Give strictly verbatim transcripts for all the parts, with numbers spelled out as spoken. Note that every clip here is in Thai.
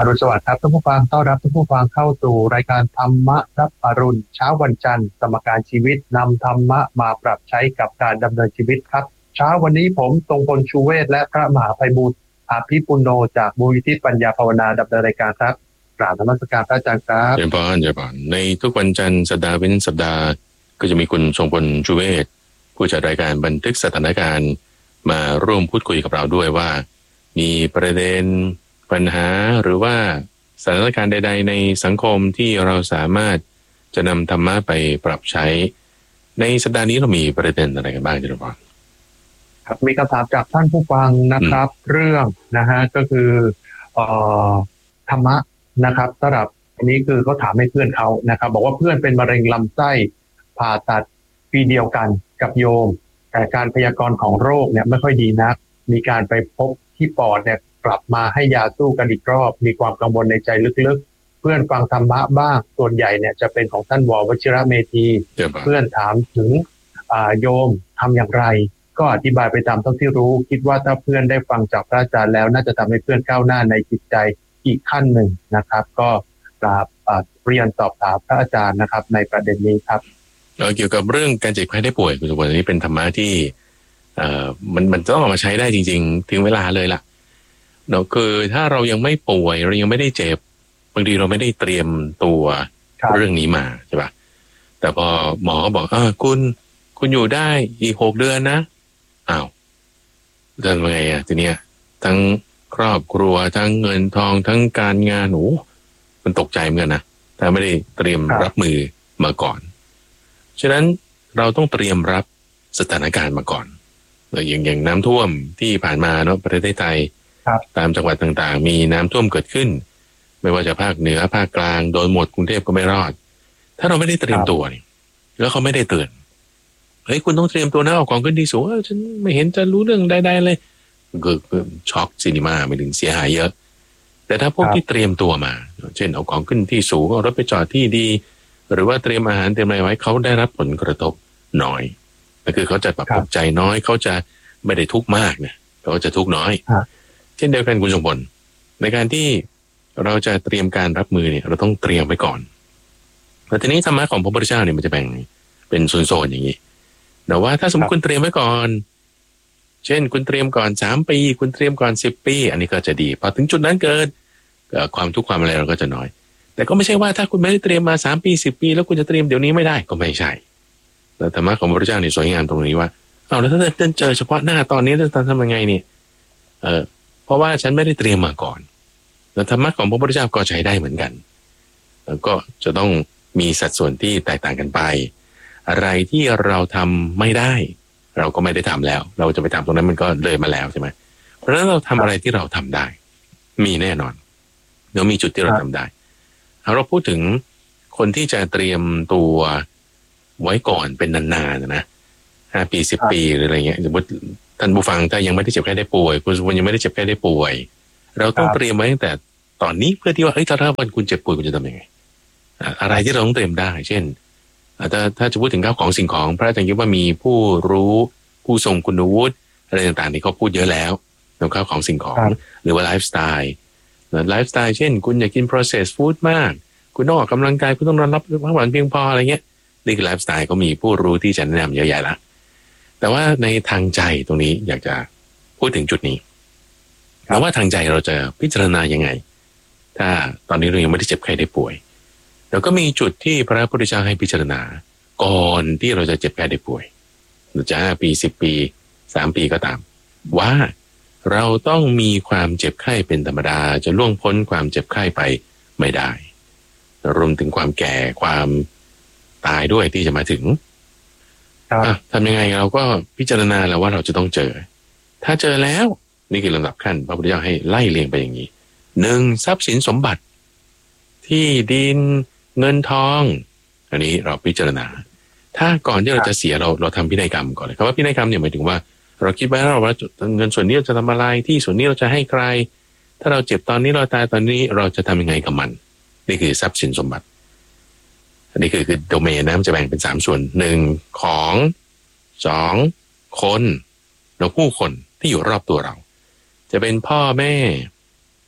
อรุณสวัสดิ์ครับท่านผู้ฟังต้อนรับท่านผู้ฟังเข้าสู่รายการธรรมะรับอรุณเช้าวันจันทร์สมการชีวิตนำธรรมะมาปรับใช้กับการดำเนินชีวิตครับเช้าวันนี้ผมทรงพลชูเวศและพระมหาไพบูลย์อาภิปุโนจากมูลนิธิปัญญาภาวนาดำเนินรายการครับกราบนมัสการพระอาจารย์ครับเจริญพรเจริญพรในทุกวันจันทร์สัปดาห์เว้นสัปดาห์ก็จะมีคุณทรงพลชูเวศผู้จัดรายการบันทึกสถานการณ์มาร่วมพูดคุยกับเราด้วยว่ามีประเด็นปัญหาหรือว่าสถานการณ์ใดๆในสังคมที่เราสามารถจะนำธรรมะไปปรับใช้ในสัปดาห์นี้เรามีประเด็นอะไรกันบ้างเจริญพรครับมีคำถามจากท่านผู้ฟังนะครับเรื่องนะฮะก็คือเอ่อธรรมะนะครับสำหรับอันนี้คือเขาถามให้เพื่อนเขานะครับบอกว่าเพื่อนเป็นมะเร็งลำไส้ผ่าตัดปีเดียวกันกับโยมแต่การพยากรณ์ของโรคเนี่ยไม่ค่อยดีนักมีการไปพบที่ปอดเนี่ยกลับมาให้ยาสู้กันอีกรอบมีความกังวลในใจลึกๆเพื่อนฟังธรรมะบ้างส่วนใหญ่เนี่ยจะเป็นของท่านววชิระเมธีเพื่อนถามถึงโยมทำอย่างไรก็อธิบายไปตามเท่าที่รู้คิดว่าถ้าเพื่อนได้ฟังจากพระอาจารย์แล้วน่าจะทำให้เพื่อนก้าวหน้าในจิตใจอีกขั้นหนึ่งนะครับก็กราบเรียนสอบถามพระอาจารย์นะครับในประเด็นนี้ครับเกี่ยวกับเรื่องการเจ็บไข้ได้ป่วยคุณสมบัตินี้เป็นธรรมะที่เอ่อมันมันต้องเอามาใช้ได้จริงๆถึงเวลาเลยล่ะเนาะคือถ้าเรายังไม่ป่วยเรายังไม่ได้เจ็บบางทีเราไม่ได้เตรียมตัวเรื่องนี้มาใช่ปะแต่พอหมอบอกเออคุณคุณอยู่ได้อีกหกเดือนนะอ้าวเดินยังไงอ่ะทีเนี้ยทั้งครอบครัวทั้งเงินทองทั้งการงานหนูมันตกใจเหมือนกันนะแต่ไม่ได้เตรียมรับมือมาก่อนฉะนั้นเราต้องเตรียมรับสถานการณ์มาก่อนอย่างอย่างน้ำท่วมที่ผ่านมาเนาะประเทศไทยตามจังหวัดต่างๆมีน้ำท่วมเกิดขึ้นไม่ว่าจะภาคเหนือภาคกลางโดยหมดกรุงเทพก็ไม่รอดถ้าเราไม่ได้เตรียมตัวนี่แล้วเขาไม่ได้เตือนเฮ้ยคุณต้องเตรียมตัวนะเอาของขึ้นที่สูงฉันไม่เห็นจะรู้เรื่องใดๆเลยก็ช็อกซีนีมาไม่ถึงเสียหายเยอะแต่ถ้าพวกที่เตรียมตัวมาเช่นเอาของขึ้นที่สูงเอารถไปจอดที่ดีหรือว่าเตรียมอาหารเตรียมอะไรไว้เขาได้รับผลกระทบน้อยก็คือเขาจะปรับตกใจน้อยเขาจะไม่ได้ทุกข์มากเนี่ยเขาจะทุกข์น้อยเช่นเดียวกันคุณสมบัติในการที่เราจะเตรียมการรับมือเนี่ยเราต้องเตรียมไว้ก่อนแต่ทีนี้ธรรมะของพระพุทธเจ้าเนี่ยมันจะแบ่งเป็นโซนๆอย่างนี้แต่ว่าถ้าสมมติคุณเตรียมไว้ก่อนเช่นคุณเตรียมก่อนสามปีคุณเตรียมก่อนสิบปีอันนี้ก็จะดีพอถึงจุดนั้นเกิดความทุกข์ความอะไรเราก็จะน้อยแต่ก็ไม่ใช่ว่าถ้าคุณไม่ได้เตรียมมาสามปีสิบปีแล้วคุณจะเตรียมเดี๋ยวนี้ไม่ได้ก็ไม่ใช่แต่ธรรมะของพระพุทธเจ้าเนี่ยสวยงามตรงนี้ว่าเอาแล้วถ้าเดินเจอเฉพาะหน้าตอนนี้จะทำยังไงเนี่ยเออเพราะว่าฉันไม่ได้เตรียมมาก่อนแล้วธรรมะของพระพุทธเจ้าก็ใช้ได้เหมือนกันแล้วก็จะต้องมีสัดส่วนที่แตกต่างกันไปอะไรที่เราทำไม่ได้เราก็ไม่ได้ทำแล้วเราจะไปทำตรงนั้นมันก็เลยมาแล้วใช่ไหมเพราะฉะนั้นเราทำอะไรที่เราทำได้มีแน่นอนเดี๋ยวมีจุดที่เราทำได้เราพูดถึงคนที่จะเตรียมตัวไว้ก่อนเป็นนานๆนะห้าปีสิบปีหรืออะไรเงี้ยสมมติท่านผู้ฟังถ้ายังไม่ได้เจ็บแค่ได้ป่วยคุณสมมติยังไม่ได้เจ็บแค่ได้ป่วยเราต้องเตรียมไว้ตั้งแต่ตอนนี้เพื่อที่ว่าเฮ้ยถ้าวันคุณเจ็บป่วยคุณจะทำยังไงอะไรที่เราต้องเตรียมได้เช่นถ้าถ้าจะพูดถึงข้าวของสิ่งของพระอาจารย์คิดว่ามีผู้รู้ผู้ทรงคุณวุฒิอะไรต่างๆนี่เขาพูดเยอะแล้วในข้าวของสิ่งของหรือว่าไลฟ์สไตล์ไลฟ์สไตล์เช่นคุณอยากกิน processed food มากคุณต้องออกกำลังกายคุณต้องนอนรับพักผ่อนเพียงพออะไรเงี้ยนี่คือไลฟ์สไตล์เขามีผู้รู้ที่จะแนะนำเยอะแยะละแต่ว่าในทางใจตรงนี้อยากจะพูดถึงจุดนี้แล้วว่าทางใจเราจะพิจารณายังไงถ้าตอนนี้เรายังไม่ได้เจ็บไข้ได้ป่วยเราก็มีจุดที่พระพุทธเจ้าให้พิจารณาก่อนที่เราจะเจ็บไข้ได้ป่วยจะห้าปีสิบปีสามปีก็ตามว่าเราต้องมีความเจ็บไข้เป็นธรรมดาจะล่วงพ้นความเจ็บไข้ไปไม่ได้รวมถึงความแก่ความตายด้วยที่จะมาถึงทำยังไงเราก็พิจารณาแล้วว่าเราจะต้องเจอถ้าเจอแล้วนี่คือลำดับขั้นพระพุทธเจ้าให้ไล่เรียงไปอย่างนี้หนึ่งทรัพย์สินสมบัติที่ดินเงินทองอันนี้เราพิจารณาถ้าก่อนที่เราจะเสียเราเราทำพินัยกรรมก่อนเลยคำว่าพินัยกรรมเนี่ยหมายถึงว่าเราคิดไว้แล้วว่าเงินส่วนนี้เราจะทำอะไรที่ส่วนนี้เราจะให้ใครถ้าเราเจ็บตอนนี้เราตายตอนนี้เราจะทำยังไงกับมันนี่คือทรัพย์สินสมบัติอันนี้คือคือโดเมนนะมันจะแบ่งเป็นสามส่วนหนึ่งของสองคนเราผู้คนที่อยู่รอบตัวเราจะเป็นพ่อแม่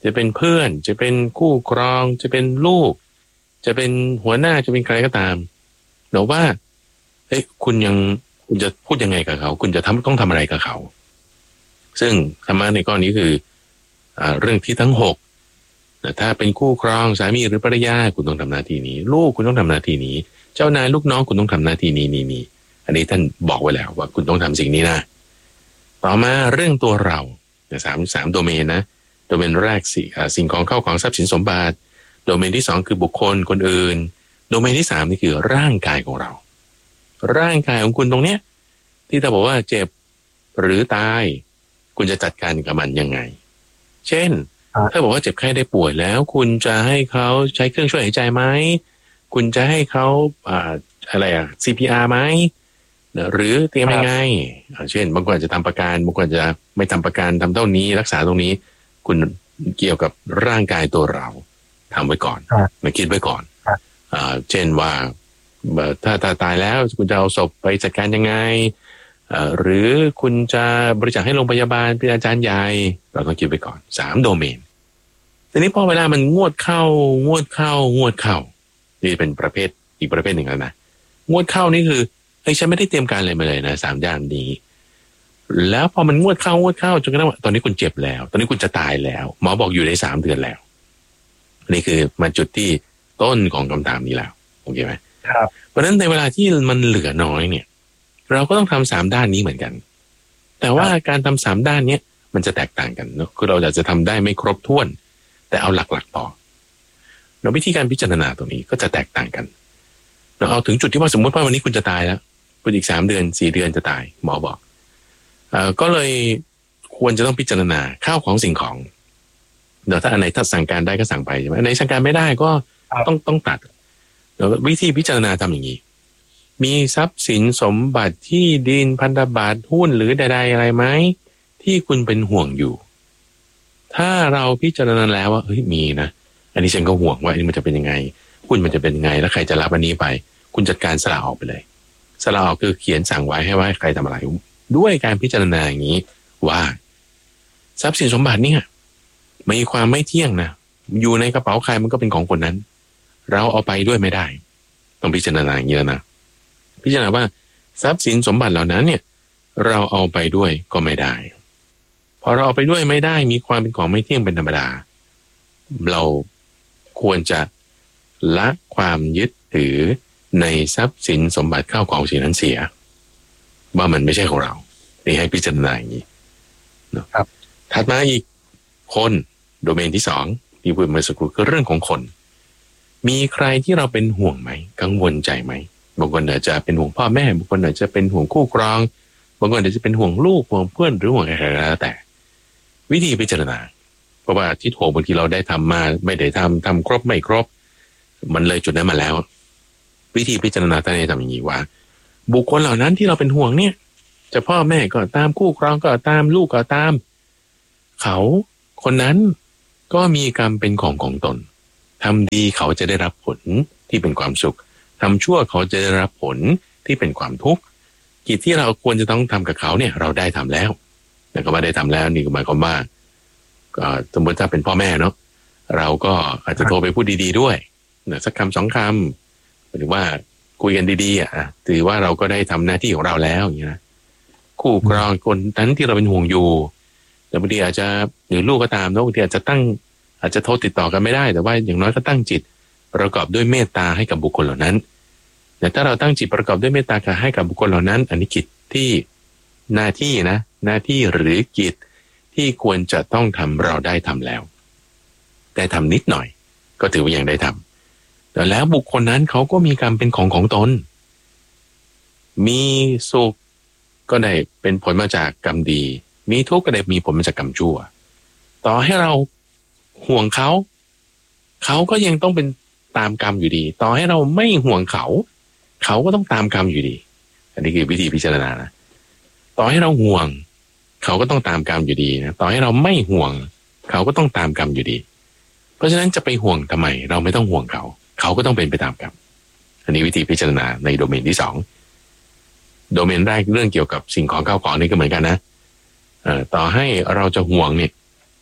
จะเป็นเพื่อนจะเป็นคู่ครองจะเป็นลูกจะเป็นหัวหน้าจะเป็นใครก็ตามแต่ว่าเฮ้ยคุณยังคุณจะพูดยังไงกับเขาคุณจะทำต้องทำอะไรกับเขาซึ่งธรรมะในข้อนี้คืออ่าเรื่องที่ทั้งหกแต่ถ้าเป็นคู่ครองสามีหรือภรรยาคุณต้องทำหน้าที่นี้ลูกคุณต้องทำหน้าที่นี้เจ้านายลูกน้องคุณต้องทำหน้าที่นี้นี่นี่อันนี้ท่านบอกไว้แล้วว่าคุณต้องทำสิ่งนี้นะต่อมาเรื่องตัวเราสามสามโดเมนนะโดเมนแรกสิสิ่งของเข้าของทรัพย์สินสมบัติโดเมนที่สองคือบุคคลคนอื่นโดเมนที่สามนี่คือร่างกายของเราร่างกายของคุณตรงเนี้ยที่ถ้าบอกว่าเจ็บหรือตายคุณจะจัดการกับมันยังไงเช่นถ้าบอกว่าเจ็บไข้ได้ป่วยแล้วคุณจะให้เขาใช้เครื่องช่วยหายใจไหมคุณจะให้เขาอ่าอะไรอะ ซี พี อาร์ ไหมหรือเตรียมยังไงเช่นบางคนอาจจะทำประกันบางคนจะไม่ทำประกันทำเท่านี้รักษาตรงนี้คุณเกี่ยวกับร่างกายตัวเราทำไว้ก่อนมาคิดไว้ก่อนอ่าเช่นว่าถ้าถ้าตายแล้วคุณจะเอาศพไปจัดการยังไงหรือคุณจะบริจาคให้โรงพยาบาลเป็นอาจารย์ใหญ่เราต้องคิดไว้ก่อนสามโดเมนทีนี้พอเวลามันงวดเข้างวดเข้างวดเข้านี่เป็นประเภทอีกประเภทหนึ่งแล้วนะงวดเข้านี่คือไอ้ฉันไม่ได้เตรียมการอะไรมาเลยนะสามอย่างนี้แล้วพอมันงวดเข้างวดเข้าจนกระทั่งตอนนี้คุณเจ็บแล้วตอนนี้คุณจะตายแล้วหมอบอกอยู่ได้สามเดือนแล้วนี่คือมาจุดที่ต้นของคำถามนี้แล้วโอเคไหมครับเพราะฉะนั้นในเวลาที่มันเหลือน้อยเนี่ยเราก็ต้องทำสามด้านนี้เหมือนกันแต่ว่าการทำสามด้านเนี้ยมันจะแตกต่างกันเนาะคือเราอยากจะทำได้ไม่ครบถ้วนแต่เอาหลักๆพอเราวิธีการพิจารณาตรงนี้ก็จะแตกต่างกันเราเอาถึงจุดที่ว่าสมมติว่าวันนี้คุณจะตายแล้วคุณอีกสามเดือนสี่เดือนจะตายหมอบอกเอ่อก็เลยควรจะต้องพิจารณาข้าวของสิ่งของเดี๋ยวถ้าอันไหนถ้าสั่งการได้ก็สั่งไปใช่ไหมอันไหนสั่งการไม่ได้ก็ต้องต้องตัดแล้ววิธีพิจารณาทำอย่างนี้มีทรัพย์สินสมบัติที่ดินพันธบัตรหุ้นหรือใดๆอะไรไหมที่คุณเป็นห่วงอยู่ถ้าเราพิจารณาแล้วว่าเฮ้ยมีนะอันนี้ฉันก็ห่วงว่าอันนี้มันจะเป็นยังไงหุ้นมันจะเป็นยังไงแล้วใครจะรับอันนี้ไปคุณจัดการสละออกไปเลยสละออกคือเขียนสั่งไว้ให้ว่าใครทำอะไรด้วยการพิจารณาอย่างนี้ว่าทรัพย์สินสมบัติเนี่ยมีความไม่เที่ยงนะอยู่ในกระเป๋าใครมันก็เป็นของคนนั้นเราเอาไปด้วยไม่ได้ต้องพิจารณาอย่างนี้นะพิจารณาว่าทรัพย์สินสมบัติเหล่านั้นเนี่ยเราเอาไปด้วยก็ไม่ได้พอเราเอาไปด้วยไม่ได้มีความเป็นของไม่เที่ยงเป็นธรรมดาเราควรจะละความยึดถือในทรัพย์สินสมบัติข้าวของสิ่งนั้นเสียว่ามันไม่ใช่ของเรานี่ให้พิจารณาอย่างนี้นะครับถัดมาอีกคนโดเมนที่สองที่พูดมาสักครู่คือเรื่องของคนมีใครที่เราเป็นห่วงไหมกังวลใจไหมบางคนอาจจะเป็นห่วงพ่อแม่บางคนอาจจะเป็นห่วงคู่ครองบางคนอาจจะเป็นห่วงลูกห่วงเพื่อนหรือห่วงอะไรก็แล้วแต่วิธีพิจารณาเพราะว่าที่โถบางทีเราได้ทำมาไม่ได้ทำทำครบไม่ครบมันเลยจุดนั้นมาแล้ววิธีพิจารณาท่านให้ทำอย่างนี้ว่าบุคคลเหล่านั้นที่เราเป็นห่วงเนี่ยจะพ่อแม่ก็ตามคู่ครองก็ตามลูกก็ตามเขาคนนั้นก็มีกรรมเป็นของของตนทำดีเขาจะได้รับผลที่เป็นความสุขทำชั่วเขาจะได้รับผลที่เป็นความทุกข์กิจที่เราควรจะต้องทำกับเขาเนี่ยเราได้ทำแล้วแต่ก็ไม่ได้ทำแล้วนี่ก็หมายความว่าก็สมมติถ้าเป็นพ่อแม่เนาะเราก็อาจจะโทรไปพูดดีๆด้วยนะสักคำสองคำหรือว่าคุยกันดีๆอ่ะถือว่าเราก็ได้ทำหน้าที่ของเราแล้วอย่างนี้นะคู่ครองคนนั้นที่เราเป็นห่วงอยู่แต่บางทีอาจจะหรือลูกก็ตามเนาะบางทีอาจจะตั้งอาจจะโทรติดต่อกันไม่ได้แต่ว่าอย่างน้อยก็ตั้งจิตประกอบด้วยเมตตาให้กับบุคคลเหล่านั้นแต่ถ้าเราตั้งจิตประกอบด้วยเมตตาให้กับบุคคลเหล่านั้นอันนี้กิจที่หน้าที่นะหน้าที่หรือกิจที่ควรจะต้องทำเราได้ทำแล้วแต่ทำนิดหน่อยก็ถือว่ายังได้ทำแต่แล้วบุคคลนั้นเขาก็มีกรรมเป็นของของตนมีสุขก็ได้เป็นผลมาจากกรรมดีมีทุกข์ก็ได้มีผลมาจากกรรมชั่วต่อให้เราห่วงเขาเขาก็ยังต้องเป็นตามกรรมอยู่ดีต่อให้เราไม่ห่วงเขาเขาก็ต้องตามกรรมอยู่ดีอันนี้คือวิธีพิจารณานะต่อให้เราห่วงเขาก็ต้องตามกรรมอยู่ดีนะต่อให้เราไม่ห่วงเขาก็ต้องตามกรรมอยู่ดีเพราะฉะนั้นจะไปห่วงทำไมเราไม่ต้องห่วงเขาเขาก็ต้องเป็นไปตามกรรมอันนี้วิธีพิจารณาในโดเมนที่สองโดเมนแรกเรื่องเกี่ยวกับสิ่งของข้าวของนี่ก็เหมือนกันนะเอ่อต่อให้เราจะห่วงเนี่ย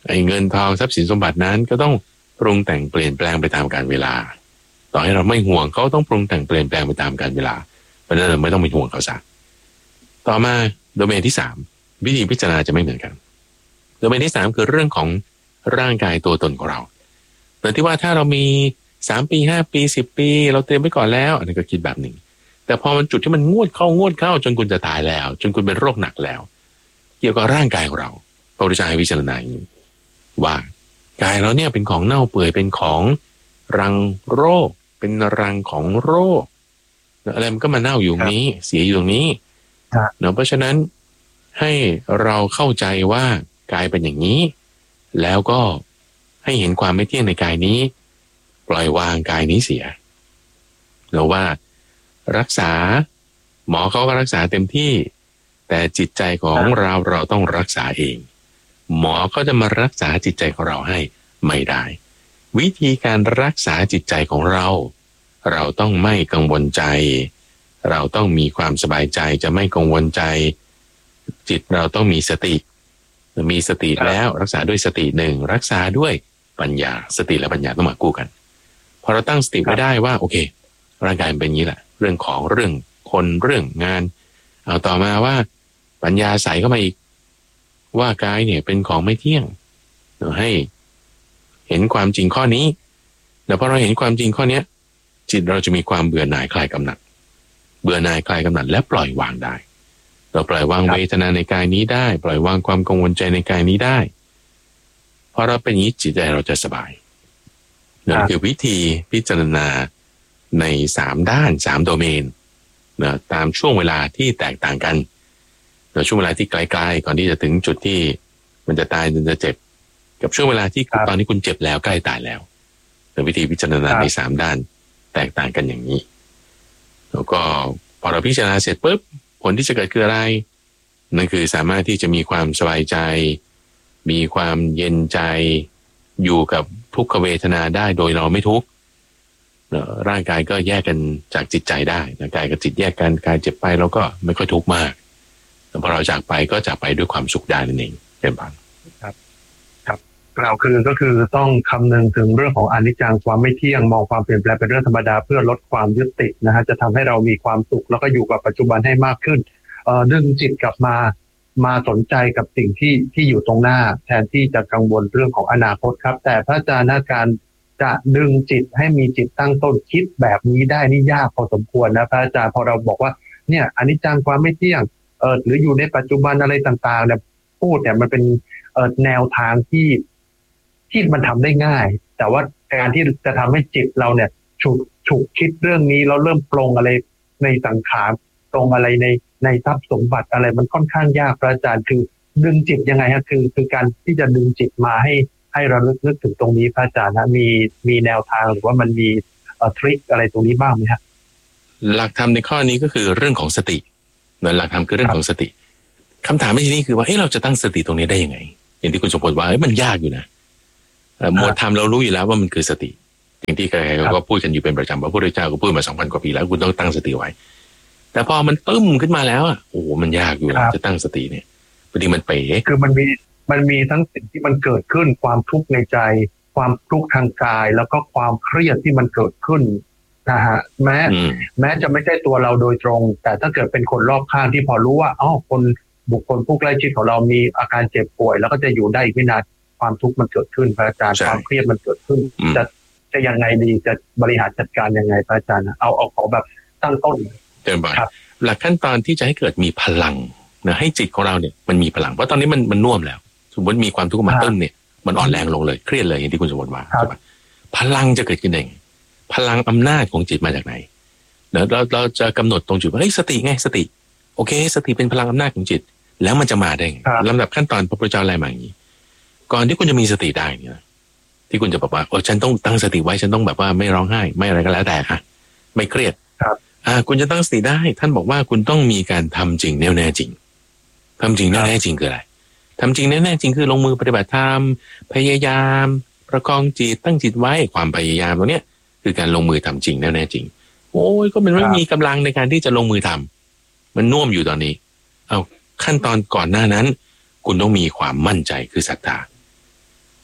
ไอ้เงินทองทรัพย์สินสมบัตินั้นก็ต้องปรุงแต่งเปลี่ยนแปลงไปตามกาลเวลาต่อให้เราไม่ห่วงเขาต้องปรุงแต่งเปลี่ยนแปลงไปตามกาลเวลาเพราะฉะนั้นเราไม่ต้องไปห่วงเขาซะต่อมาโดเมนที่สามวิธีพิจารณาจะไม่เหมือนกันโดเมนที่สามคือเรื่องของร่างกายตัวตนของเราเหมือนที่ว่าถ้าเรามีสามปีห้าปีสิบปีเราเตรียมไว้ก่อนแล้วอันนี้ก็คิดแบบหนึ่งแต่พอมันจุดที่มันงวดเข้างวดเข้าจนคุณจะตายแล้วจนคุณเป็นโรคหนักแล้วเกี่ยวกับร่างกายของเราพระพุทธเจ้าให้พิจารณาอย่างนี้ว่ากายเราเนี่ยเป็นของเน่าเปื่อยเป็นของรังโรคเป็นรังของโรคอะไรมันก็มาเน่าอยู่ตรงนี้เสียอยู่ตรงนี้เนาะเพราะฉะนั้นให้เราเข้าใจว่ากายเป็นอย่างนี้แล้วก็ให้เห็นความไม่เที่ยงในกายนี้ปล่อยวางกายนี้เสียแล้วว่ารักษาหมอเขาก็รักษาเต็มที่แต่จิตใจของเราเราต้องรักษาเองหมอก็จะมารักษาจิตใจของเราให้ไม่ได้วิธีการรักษาจิตใจของเราเราต้องไม่กังวลใจเราต้องมีความสบายใจจะไม่กังวลใจจิตเราต้องมีสติมีสติแล้วรักษาด้วยสติหนึ่งรักษาด้วยปัญญาสติและปัญญาต้องมาคู่กันพอเราตั้งสติไว้ได้ว่าโอเคร่างกายเป็นอย่างนี้แหละเรื่องของเรื่องคนเรื่องงานเอาต่อมาว่าปัญญาใส่เข้ามาอีกว่ากายเนี่ยเป็นของไม่เที่ยงเราให้เห็นความจริงข้อนี้แล้วพอเราเห็นความจริงข้อนี้จิตเราจะมีความเบื่อหน่ายคลายกำหนัดเบื่อหน่ายคลายกำหนัดและปล่อยวางได้เราปล่อยวางเวทนาในกายนี้ได้ปล่อยวางความกังวลใจในกายนี้ได้พอเราเป็นอย่างนี้จิตใจเราจะสบายนั่นคือวิธีพิจารณาในสามด้านสามโดเมนนะตามช่วงเวลาที่แตกต่างกันนะช่วงเวลาที่ไกลๆก่อนที่จะถึงจุดที่มันจะตายมันจะเจ็บกับช่วงเวลาที่ตอนนี้คุณเจ็บแล้วใกล้ตายแล้วนะวิธีพิจารณาในสามด้านแตกต่างกันอย่างนี้แล้วก็พอเราพิจารณาเสร็จปุ๊บผลที่จะเกิดคืออะไรนั่นคือสามารถที่จะมีความสบายใจมีความเย็นใจอยู่กับทุกขเวทนาได้โดยเราไม่ทุกข์ร่างกายก็แยกกันจากจิตใจได้กายกับจิตแยกกันกายเจ็บไปเราก็ไม่ค่อยทุกข์มากแต่พอเราจากไปก็จากไปด้วยความสุขได้นั่นเองเป็นบ้างครับครับกล่าวคือก็คือต้องคำนึงถึงเรื่องของอนิจจังความไม่เที่ยงมองความเปลี่ยนแปลงเป็นเรื่องธรรมดาเพื่อลดความยึดติดนะฮะจะทำให้เรามีความสุขแล้วก็อยู่กับปัจจุบันให้มากขึ้นเอ่อดึงจิตกลับมามาสนใจกับสิ่งที่ที่อยู่ตรงหน้าแทนที่จะกังวลเรื่องของอนาคตครับแต่พระอาจารย์ในการจะดึงจิตให้มีจิตตั้งต้นคิดแบบนี้ได้นี่ยากพอสมควรนะพระอาจารย์พอเราบอกว่าเนี่ยอนิจจังความไม่เที่ยงเออหรืออยู่ในปัจจุบันอะไรต่างๆเนี่ยพูดเนี่ยมันเป็นเออแนวทางที่ที่มันทำได้ง่ายแต่ว่าการที่จะทำให้จิตเราเนี่ยฉุกฉุกคิดเรื่องนี้แล้วเริ่มปรงอะไรในสังขารตรงอะไรในในทรัพย์สมบัติอะไรมันค่อนข้างยากพระอาจารย์คือดึงจิตยังไงฮะคือคือการที่จะดึงจิตมาให้ให้เราลึกนึกถึงตรงนี้พระอาจารย์นะมีมีแนวทางหรือว่ามันมีเอ่อทริคอะไรตรงนี้บ้างไหมฮะหลักธรรมในข้อนี้ก็คือเรื่องของสติหลักธรรมคือเรื่องของสติคำถามในที่นี้คือว่าเฮ้ยเราจะตั้งสติตรงนี้ได้ยังไงอย่างที่คุณสมพลว่าเฮ้ยมันยากอยู่นะหมวดธรรมเรารู้อยู่แล้วว่ามันคือสติอย่างที่ใครๆก็พูดกันอยู่เป็นประจำพระพุทธเจ้าก็พูดมาสองพันกว่าปีแล้วคุณต้องตั้งสติไว้แต่พอมันตึ้มขึ้นมาแล้วอ่ะโอ้โหมันยากอยู่จะตั้งสติเนี่ยพอดีมันเป๋คือมันมีมันมีทั้งสิ่งที่มันเกิดขึ้นความทุกข์ในใจความทุกข์ทางกายแล้วก็ความเครียดที่มันเกิดขึ้นนะฮะแม้แม้จะไม่ใช่ตัวเราโดยตรงแต่ถ้าเกิดเป็นคนรอบข้างที่พอรู้ว่าอ๋อคนบุคคลผู้ใกล้ชิดของเรามีอาการเจ็บป่วยแล้วก็จะอยู่ได้อีกไม่นานความทุกข์มันเกิดขึ้นพระอาจารย์ความเครียดมันเกิดขึ้นจะจะยังไงดีจะบริหารจัดการยังไงพระอาจารย์เอาเอาขอแบบตั้งต้นเดินไปหลักขั้นตอนที่จะให้เกิดมีพลังนะให้จิตของเราเนี่ยมันมีพลังเพราะตอนนี้มันมันน่วมแล้วสมมติมีความทุกข์มาต้นเนี่ยมันอ่อนแรงลงเลยเครียดเลยอย่างที่คุณสมบัติว่าพลังจะเกิดขึ้นเองพลังอำนาจของจิตมาจากไหนเดี๋ยวเราเราจะกำหนดตรงจุดว่าเฮ้ยสติไงสติโอเคสติเป็นพลังอำนาจของจิตแล้วมันจะมาได้ลำดับขั้นตอนพระพุทธเจ้าอะไรมาอย่างนี้ก่อนที่คุณจะมีสติได้เนี่ยที่คุณจะบอกว่าโอ้ฉันต้องตั้งสติไว้ฉันต้องแบบว่าไม่ร้องไห้ไม่อะไรก็แล้วแต่ค่ะไม่เครียดอ่าคุณจะตั้งสติได้ท่านบอกว่าคุณต้องมีการทำจริงแน่แน่จริงทำจริงแน่แน่จริงคืออะไรทำจริงแน่แน่จริงคือลงมือปฏิบัติธรรมพยายามประคองจิตตั้งจิตไว้ความพยายามตรงเนี้ยคือการลงมือทำจริงแน่แน่จริงโอ้ยก็มันไม่มีกำลังในการที่จะลงมือทำมันน่วมอยู่ตอนนี้เอาขั้นตอนก่อนหน้านั้นคุณต้องมีความมั่นใจคือศรัทธา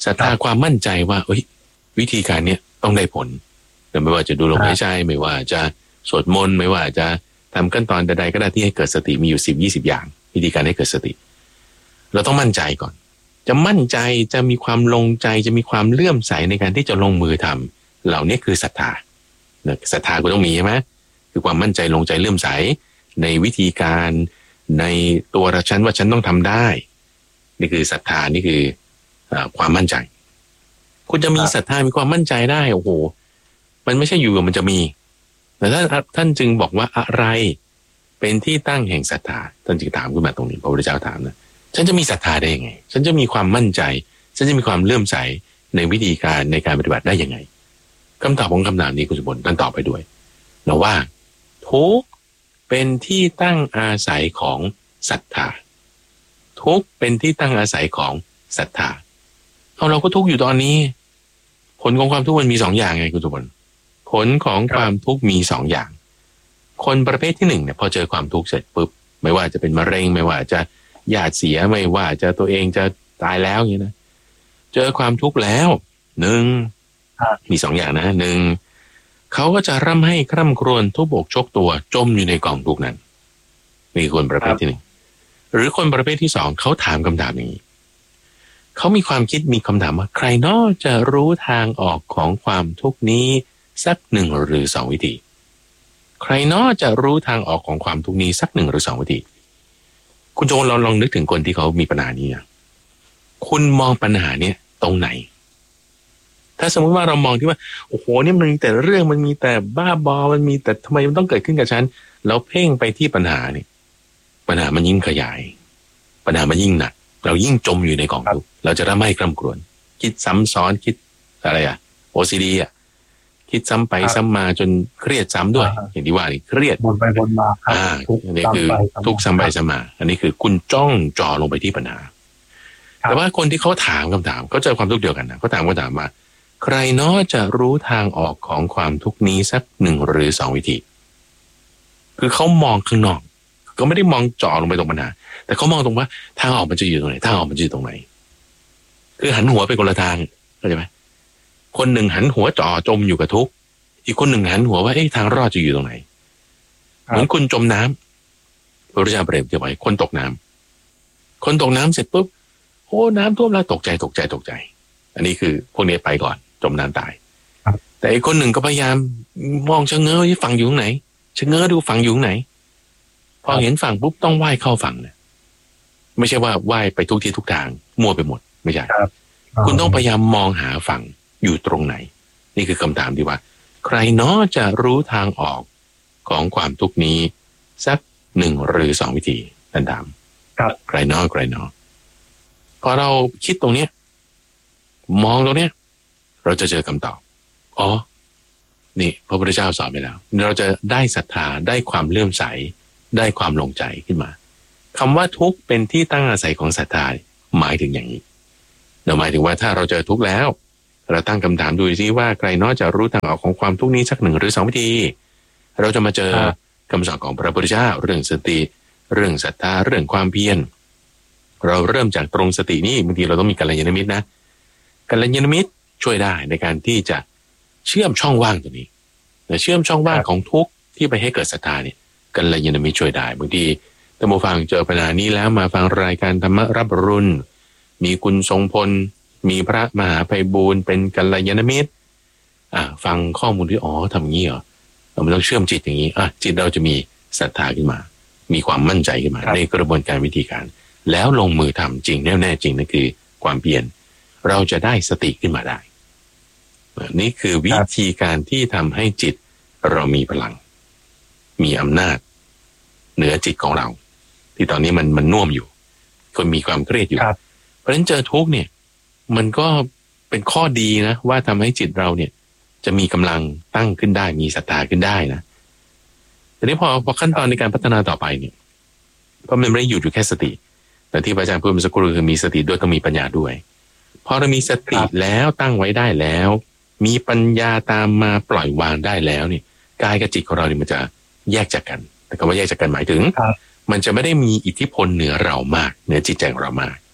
ศรัทธาความมั่นใจว่าเอ้ยวิธีการเนี้ยต้องได้ผลแต่ไม่ว่าจะดูลมหายใจไม่ว่าจะสวดมนต์ไม่ว่าจะทำขั้นตอนใดๆก็ได้ที่ให้เกิดสติมีอยู่สิบยี่สิบอย่างวิธีการให้เกิดสติเราต้องมั่นใจก่อนจะมั่นใจจะมีความลงใจจะมีความเลื่อมใสในการที่จะลงมือทำเหล่านี้คือศรัทธาศรัทธาก็ต้องมีใช่ไหมคือความมั่นใจลงใจเลื่อมใสในวิธีการในตัวฉันว่าฉันต้องทำได้นี่คือศรัทธานี่คือความมั่นใจคุณจะมีศรัทธามีความมั่นใจได้โอ้โหมันไม่ใช่อยู่มันจะมีแต่ถ้าท่านจึงบอกว่าอะไรเป็นที่ตั้งแห่งศรัทธาท่านจึงถามขึ้นมาตรงนี้พระพุทธเจ้าถามนะฉันจะมีศรัทธาได้ยังไงฉันจะมีความมั่นใจฉันจะมีความเลื่อมใสในวิธีการในการปฏิบัติได้ยังไงคำตอบของคำถามนี้คุณสมบัติท่านตอบไปด้วยนะว่าทุกเป็นที่ตั้งอาศัยของศรัทธาทุกเป็นที่ตั้งอาศัยของศรัทธาเอาเราก็ทุกอยู่ตอนนี้ผลของความทุกข์มันมีสองอย่างไงคุณสมบัติผลของความทุกข์มีสองอย่างคนประเภทที่หนึ่งเนี่ยพอเจอความทุกข์เสร็จปุ๊บไม่ว่าจะเป็นมะเร็งไม่ว่าจะญาติเสียไม่ว่าจะตัวเองจะตายแล้วอย่างนี้นะเจอความทุกข์แล้วหนึ่งมีสองอย่างนะหนึ่งเขาก็จะร่ำให้คร่ำครวญทุบอกชกตัวจมอยู่ในกองทุกข์นั้นนี่คนประเภทที่หนึ่งหรือคนประเภทที่สองเขาถามคำถามอย่างนี้เขามีความคิดมีคำถามว่าใครนอกจะรู้ทางออกของความทุกข์นี้สักหนึ่งหรือสองวิธีใครนอกจะรู้ทางออกของความทุกข์นี้สักหนึ่งหรือสองวิธีคุณโจนลองลองนึกถึงคนที่เขามีปัญหานี้นะคุณมองปัญหาเนี่ยตรงไหนถ้าสมมติว่าเรามองที่ว่าโอ้โหนี่มันมีแต่เรื่องมันมีแต่บ้าบอมันมีแต่ทำไมมันต้องเกิดขึ้นกับฉันแล้วเพ่งไปที่ปัญหาเนี่ยปัญหามันยิ่งขยายปัญหามันยิ่งหนักเรายิ่งจมอยู่ในกองทุกข์เราจะร่ำไห้คร่ำครวญคิดซ้ำซ้อนคิดอะไรอะ โอ ซี ดี อ่ะคิดซ้ำไปซ้ำมาจนเครียดซ้ำด้วยอย่างที่ว่านี่เครียดวนไปวนมาอ่าอันนี้คือทุกซ้ำไปซ้ำมาอันนี้คือคุณจ้องจ่อลงไปที่ปัญหาแต่ว่าคนที่เขาถามคำถามเขาเจอความทุกข์เดียวกันนะเขาถามคำถามว่าใครเนาะจะรู้ทางออกของความทุกข์นี้สักหนึ่งหรือสองวิธีคือเขามองข้างนอกก็ไม่ได้มองจ่อลงไปตรงปัญหาแต่เขามองตรงว่าทางออกมันจะอยู่ตรงไหนทางออกมันจะอยู่ตรงไหนคือหันหัวไปคนละทางเข้าใจไหมคนหนึ่งหันหัวจ่อจมอยู่กับทุกข์อีกคนหนึ่งหันหัวว่าเอ๊ะทางรอดจะอยู่ตรงไหนเหมือนคุณจมน้ำพระพุทธเจ้าเปรียบเทียบไว้คนตกน้ำคนตกน้ำเสร็จปุ๊บโอ้น้ำท่วมแล้วตกใจตกใจตกใจอันนี้คือพวกนี้ไปก่อนจมน้ำตายแต่อีกคนหนึ่งก็พยายามมองชะเง้อที่ฝั่งอยู่ตรงไหนชะเง้อดูฝั่งอยู่ตรงไหนพอเห็นฝั่งปุ๊บต้องว่ายเข้าฝั่งเนี่ยไม่ใช่ว่าว่ายไปทุกที่ทุกทางมั่วไปหมดไม่ใช่คุณต้องพยายามมองหาฝั่งอยู่ตรงไหนนี่คือคำถามที่ว่าใครเนาะจะรู้ทางออกของความทุกข์นี้สักหนึ่งหรือสองวิธีท่านถามใครเนาะใครเนาะพอเราคิดตรงเนี้ยมองตรงเนี้ยเราจะเจอคำตอบอ๋อนี่พระพุทธเจ้าสอนไปแล้วเราจะได้ศรัทธาได้ความเลื่อมใสได้ความลงใจขึ้นมาคำว่าทุกข์เป็นที่ตั้งอาศัยของศรัทธาหมายถึงอย่างนี้เราหมายถึงว่าถ้าเราเจอทุกข์แล้วเราตั้งคำถามดูซิว่าใครนอกจะรู้ทางออกของความทุกข์นี้สักหนึ่งหรือสองวิธีเราจะมาเจอคำสอนของพระพุทธเจ้าเรื่องสติเรื่องศรัทธาเรื่องความเพียรเราเริ่มจากตรงสตินี่บางทีเราต้องมีกัลยาณมิตรนะกัลยาณมิตรช่วยได้ในการที่จะเชื่อมช่องว่างตัวนี้เชื่อมช่องว่างของทุกข์ที่ไปให้เกิดศรัทธาเนี่ยกัลยาณมิตรช่วยได้บางทีท่านผู้ฟังเจอปัญหานี้แล้วมาฟังรายการธรรมรับรุ่นมีคุณทรงพลมีพระมหาไพบูลย์เป็นกัลยาณมิตรอ่าฟังข้อมูลที่อ๋อทำงี้เหรอเราไม่ต้องเชื่อมจิตอย่างนี้อ่ะจิตเราจะมีศรัทธาขึ้นมามีความมั่นใจขึ้นมาในกระบวนการวิธีการแล้วลงมือทำจริงแน่แน่จริงนั่นคือความเพียรเราจะได้สติขึ้นมาได้นี่คือวิธีการที่ทำให้จิตเรามีพลังมีอำนาจเหนือจิตของเราที่ตอนนี้มันมันน่วมอยู่คนมีความเครียดอยู่เพราะฉะนั้นเจอทุกข์เนี่ยมันก็เป็นข้อดีนะว่าทำให้จิตเราเนี่ยจะมีกำลังตั้งขึ้นได้มีศรัทธาขึ้นได้นะแต่นี้พอพอขั้นตอนในการพัฒนาต่อไปเนี่ยเพราะมันไม่ได้อยู่อยู่แค่สติแต่ที่อาจารย์พูดเมื่อสักครู่คือมีสติด้วยต้องมีปัญญาด้วยพอเรามีสติแล้วตั้งไว้ได้แล้วมีปัญญาตามมาปล่อยวางได้แล้วเนี่ยกายกับจิตของเราเนี่ยมันจะแยกจากกันแต่คำว่าแยกจากกันหมายถึงมันจะไม่ได้มีอิทธิพลเหนือเรามากเหนือจิตใจของเรามาก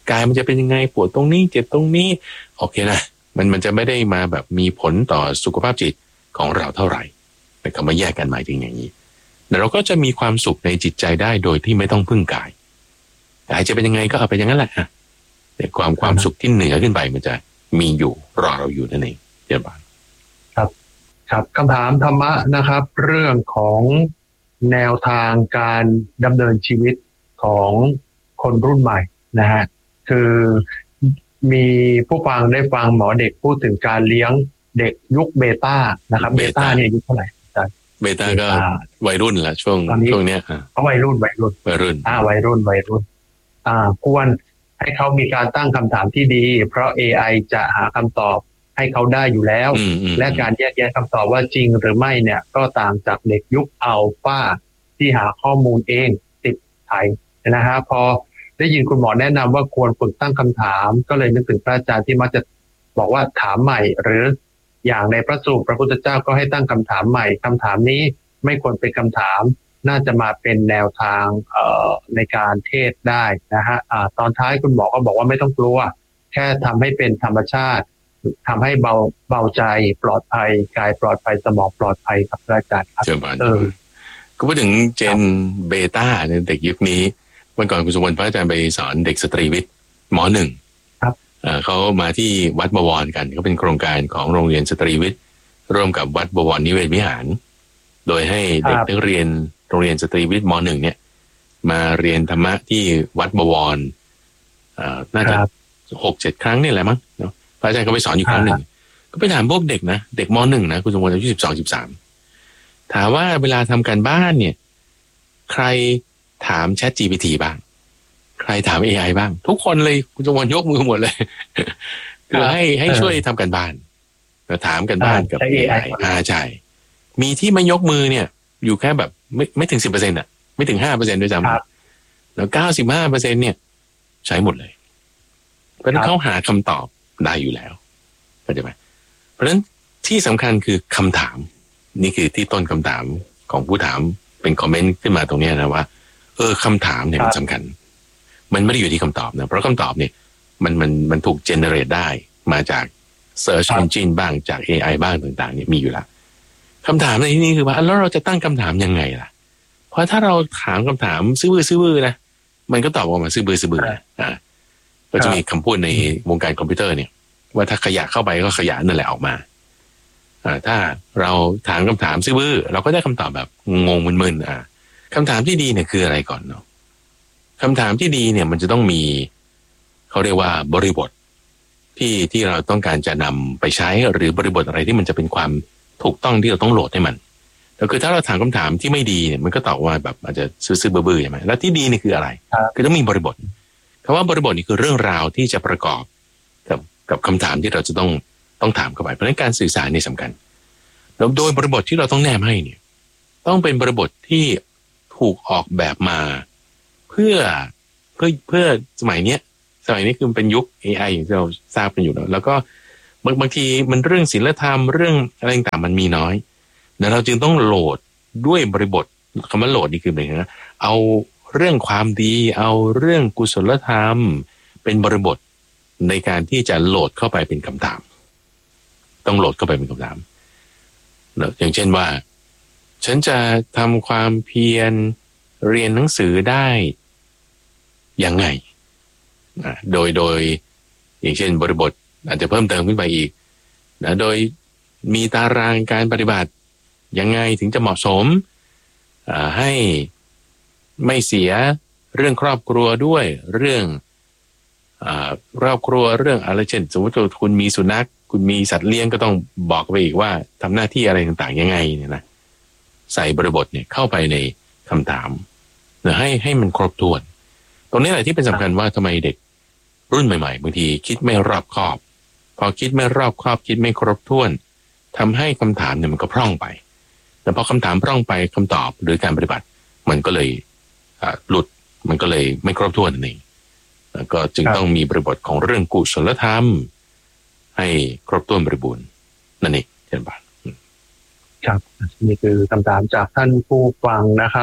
กายมันจะเป็นยังไงปวดตรงนี้เจ็บตรงนี้โอเคนะมันมันจะไม่ได้มาแบบมีผลต่อสุขภาพจิตของเราเท่าไหร่แต่คำว่าแยกกันหมายถึงอย่างนี้แต่เราก็จะมีความสุขในจิตใจได้โดยที่ไม่ต้องพึ่งกายกายจะเป็นยังไงก็เอาไปอย่างนั้นแหละแต่ความความสุขที่เหนือขึ้นไปมันจะมีอยู่รอเราอยู่นั่นเองเจ้าบ้านครับครับคำถามธรรมะนะครับเรื่องของแนวทางการดำเนินชีวิตของคนรุ่นใหม่นะฮะคือมีผู้ฟังได้ฟังหมอเด็กพูดถึงการเลี้ยงเด็กยุคเบต้านะครับเบต้าเนี่ยยุคเท่าไหร่เบต้าก็วัยรุ่นแหละช่วงช่วงเนี้ยเขาวัยรุ่นวัยรุ่นวัยรุ่นอ่าวัยรุ่นวัยรุ่นอ่าควรให้เขามีการตั้งคำถามที่ดีเพราะ เอ ไอ จะหาคำตอบให้เขาได้อยู่แล้วและการแยกแยะคำตอบว่าจริงหรือไม่เนี่ยก็ต่างจากเด็กยุคอัลฟาที่หาข้อมูลเองติดไถนะฮะพอได้ยินคุณหมอแนะนำว่าควรฝึกตั้งคำถามก็เลยนึกถึงพระอาจารย์ที่มักจะบอกว่าถามใหม่หรืออย่างในพระสูตรพระพุทธเจ้าก็ให้ตั้งคำถามใหม่คำถามนี้ไม่ควรเป็นคำถามน่าจะมาเป็นแนวทางเอ่อในการเทศได้นะฮะอ่าตอนท้ายคุณหมอก็บอกว่าไม่ต้องกลัวแค่ทำให้เป็นธรรมชาติทำให้เบาเบาใจปลอดภัยกายปลอดภัยสมองปลอดภัยครับอาจารย์ครับเออก็พูดถึงเจนเบต้าในเด็กยุคนี้วันก่อนคุณสมบัติพระอาจารย์ไปสอนเด็กสตรีวิทย์ม.หนึ่งครับเขามาที่วัดบวรกันก็เป็นโครงการของโรงเรียนสตรีวิทย์ร่วมกับวัดบวรนิเวศวิหารโดยให้เด็กนักเรียนโรงเรียนสตรีวิทย์ม.หนึ่งเนี่ยมาเรียนธรรมะที่วัดบวรน่าจะหกเจ็ดครั้งนี่แหละมั้งเนาะพระอาจารย์ก็ไปสอนอยู่ครั้งหนึ่งก็ไปถามพวกเด็กนะเด็กม.หนึ่งนะคุณสมบัติอายุสิบสองสิบสามถามว่าเวลาทำการบ้านเนี่ยใครถาม แชท จี พี ที บ้างใครถาม เอ ไอ บ้างทุกคนเลยคุณจงวรยกมือหมดเลยคือให้ให้ช่วยทำการบ้านแล้วถามกันบ้านกับ เอ ไอ อ่าใช่มีที่ไม่ยกมือเนี่ยอยู่แค่แบบไม่ไม่ถึงสิบเปอร์เซ็นต์อ่ะไม่ถึงห้าเปอร์เซ็นต์ด้วยซ้ำแล้วเก้าสิบห้าเปอร์เซ็นต์เนี่ยใช้หมดเลยเพราะฉะนั้นเขาหาคำตอบได้อยู่แล้วเข้าใจไหมเพราะฉะนั้นที่สำคัญคือคำถามนี่คือที่ต้นคำถามของผู้ถามเป็นคอมเมนต์ขึ้นมาตรงนี้นะว่าเออคำถามเนี่ยมันสำคัญมันไม่ได้อยู่ที่คำตอบนะเพราะคำตอบเนี่ยมันมันมันถูกเจเนเรตได้มาจาก Search Engine บ้างจาก เอ ไอ บ้างต่างๆเนี่ยมีอยู่แล้วคำถามในที่นี้คือว่าแล้วเราจะตั้งคำถามยังไงล่ะเพราะถ้าเราถามคำถามซื่อบื้อซื่อบื้อนะมันก็ตอบออกมาซื่อบื้อซื่อบื้ออ่าก็จะมีคำพูดในวงการคอมพิวเตอร์เนี่ยว่าถ้าขยะเข้าไปก็ขยะนั่นแหละออกมาอ่าถ้าเราถามคำถามซื่อบื้อเราก็ได้คำตอบแบบงงมึนๆอ่าคำถามที่ดีเนี่ยคืออะไรก่อนเนาะคำถามที่ดีเนี่ยมันจะต้องมีเขาเรียกว่าบริบทที่ที่เราต้องการจะนำไปใช้หรือบริบทอะไรที่มันจะเป็นความถูกต้องที่เราต้องโหลดให้มันแต่คือถ้าเราถามคำถามที่ไม่ดีเนี่ยมันก็ตอบว่าแบบอาจจะซื่อๆเบื่อๆใช่ไหมแล้วที่ดีนี่คืออะไรคือต้องมีบริบทคำว่าบริบทนี่คือเรื่องราวที่จะประกอบกับกับคำถามที่เราจะต้องต้องถามเข้าไปเพราะฉะนั้นการสื่อสารนี่สำคัญแล้วโดยบริบทที่เราต้องแนบให้เนี่ยต้องเป็นบริบทที่ถูกออกแบบมาเพื่อเพื่อเพื่อสมัยเนี้ยสมัยนี้คือเป็นยุค เอ ไอ อย่างที่เราทราบกันอยู่แล้วแล้วก็บางบางทีมันเรื่องศีลธรรมเรื่องอะไรต่างๆมันมีน้อยแต่เราจึงต้องโหลดด้วยบริบทคำว่าโหลดนี่คืออะไรนะเอาเรื่องความดีเอาเรื่องกุศลธรรมเป็นบริบทในการที่จะโหลดเข้าไปเป็นคำถามต้องโหลดเข้าไปเป็นคำถามอย่างเช่นว่าฉันจะทำความเพียรเรียนหนังสือได้ยังไงโดยโดยอย่างเช่นบริบทอาจจะเพิ่มเติมขึ้นไปอีกนะโดยมีตารางการปฏิบัติยังไงถึงจะเหมาะสมให้ไม่เสียเรื่องครอบครัวด้วยเรื่องครอบครัวเรื่องอะไรเช่นสมมติว่าคุณมีสุนัขคุณมีสัตว์เลี้ยงก็ต้องบอกไปอีกว่าทำหน้าที่อะไรต่างๆยังไงเนี่ยนะใส่บริบทเนี่ยเข้าไปในคำถามนะให้ให้มันครบถ้วนตรงนี้แหละที่เป็นสำคัญว่าทำไมเด็กรุ่นใหม่ๆบางทีคิดไม่รอบคอบพอคิดไม่รอบคอบคิดไม่ครบถ้วนทำให้คำถามเนี่ยมันก็พร่องไปแต่พอคำถามพร่องไปคำตอบหรือการปฏิบัติมันก็เลยหลุดมันก็เลยไม่ครบถ้วนนั่นเองแล้วก็จึงต้องมีบริบทของเรื่องกุศลธรรมให้ครบถ้วนบริบูรณ์นั่นเองเช่นบาทครับนี่คือคำถามจากท่านผู้ฟังนะครับ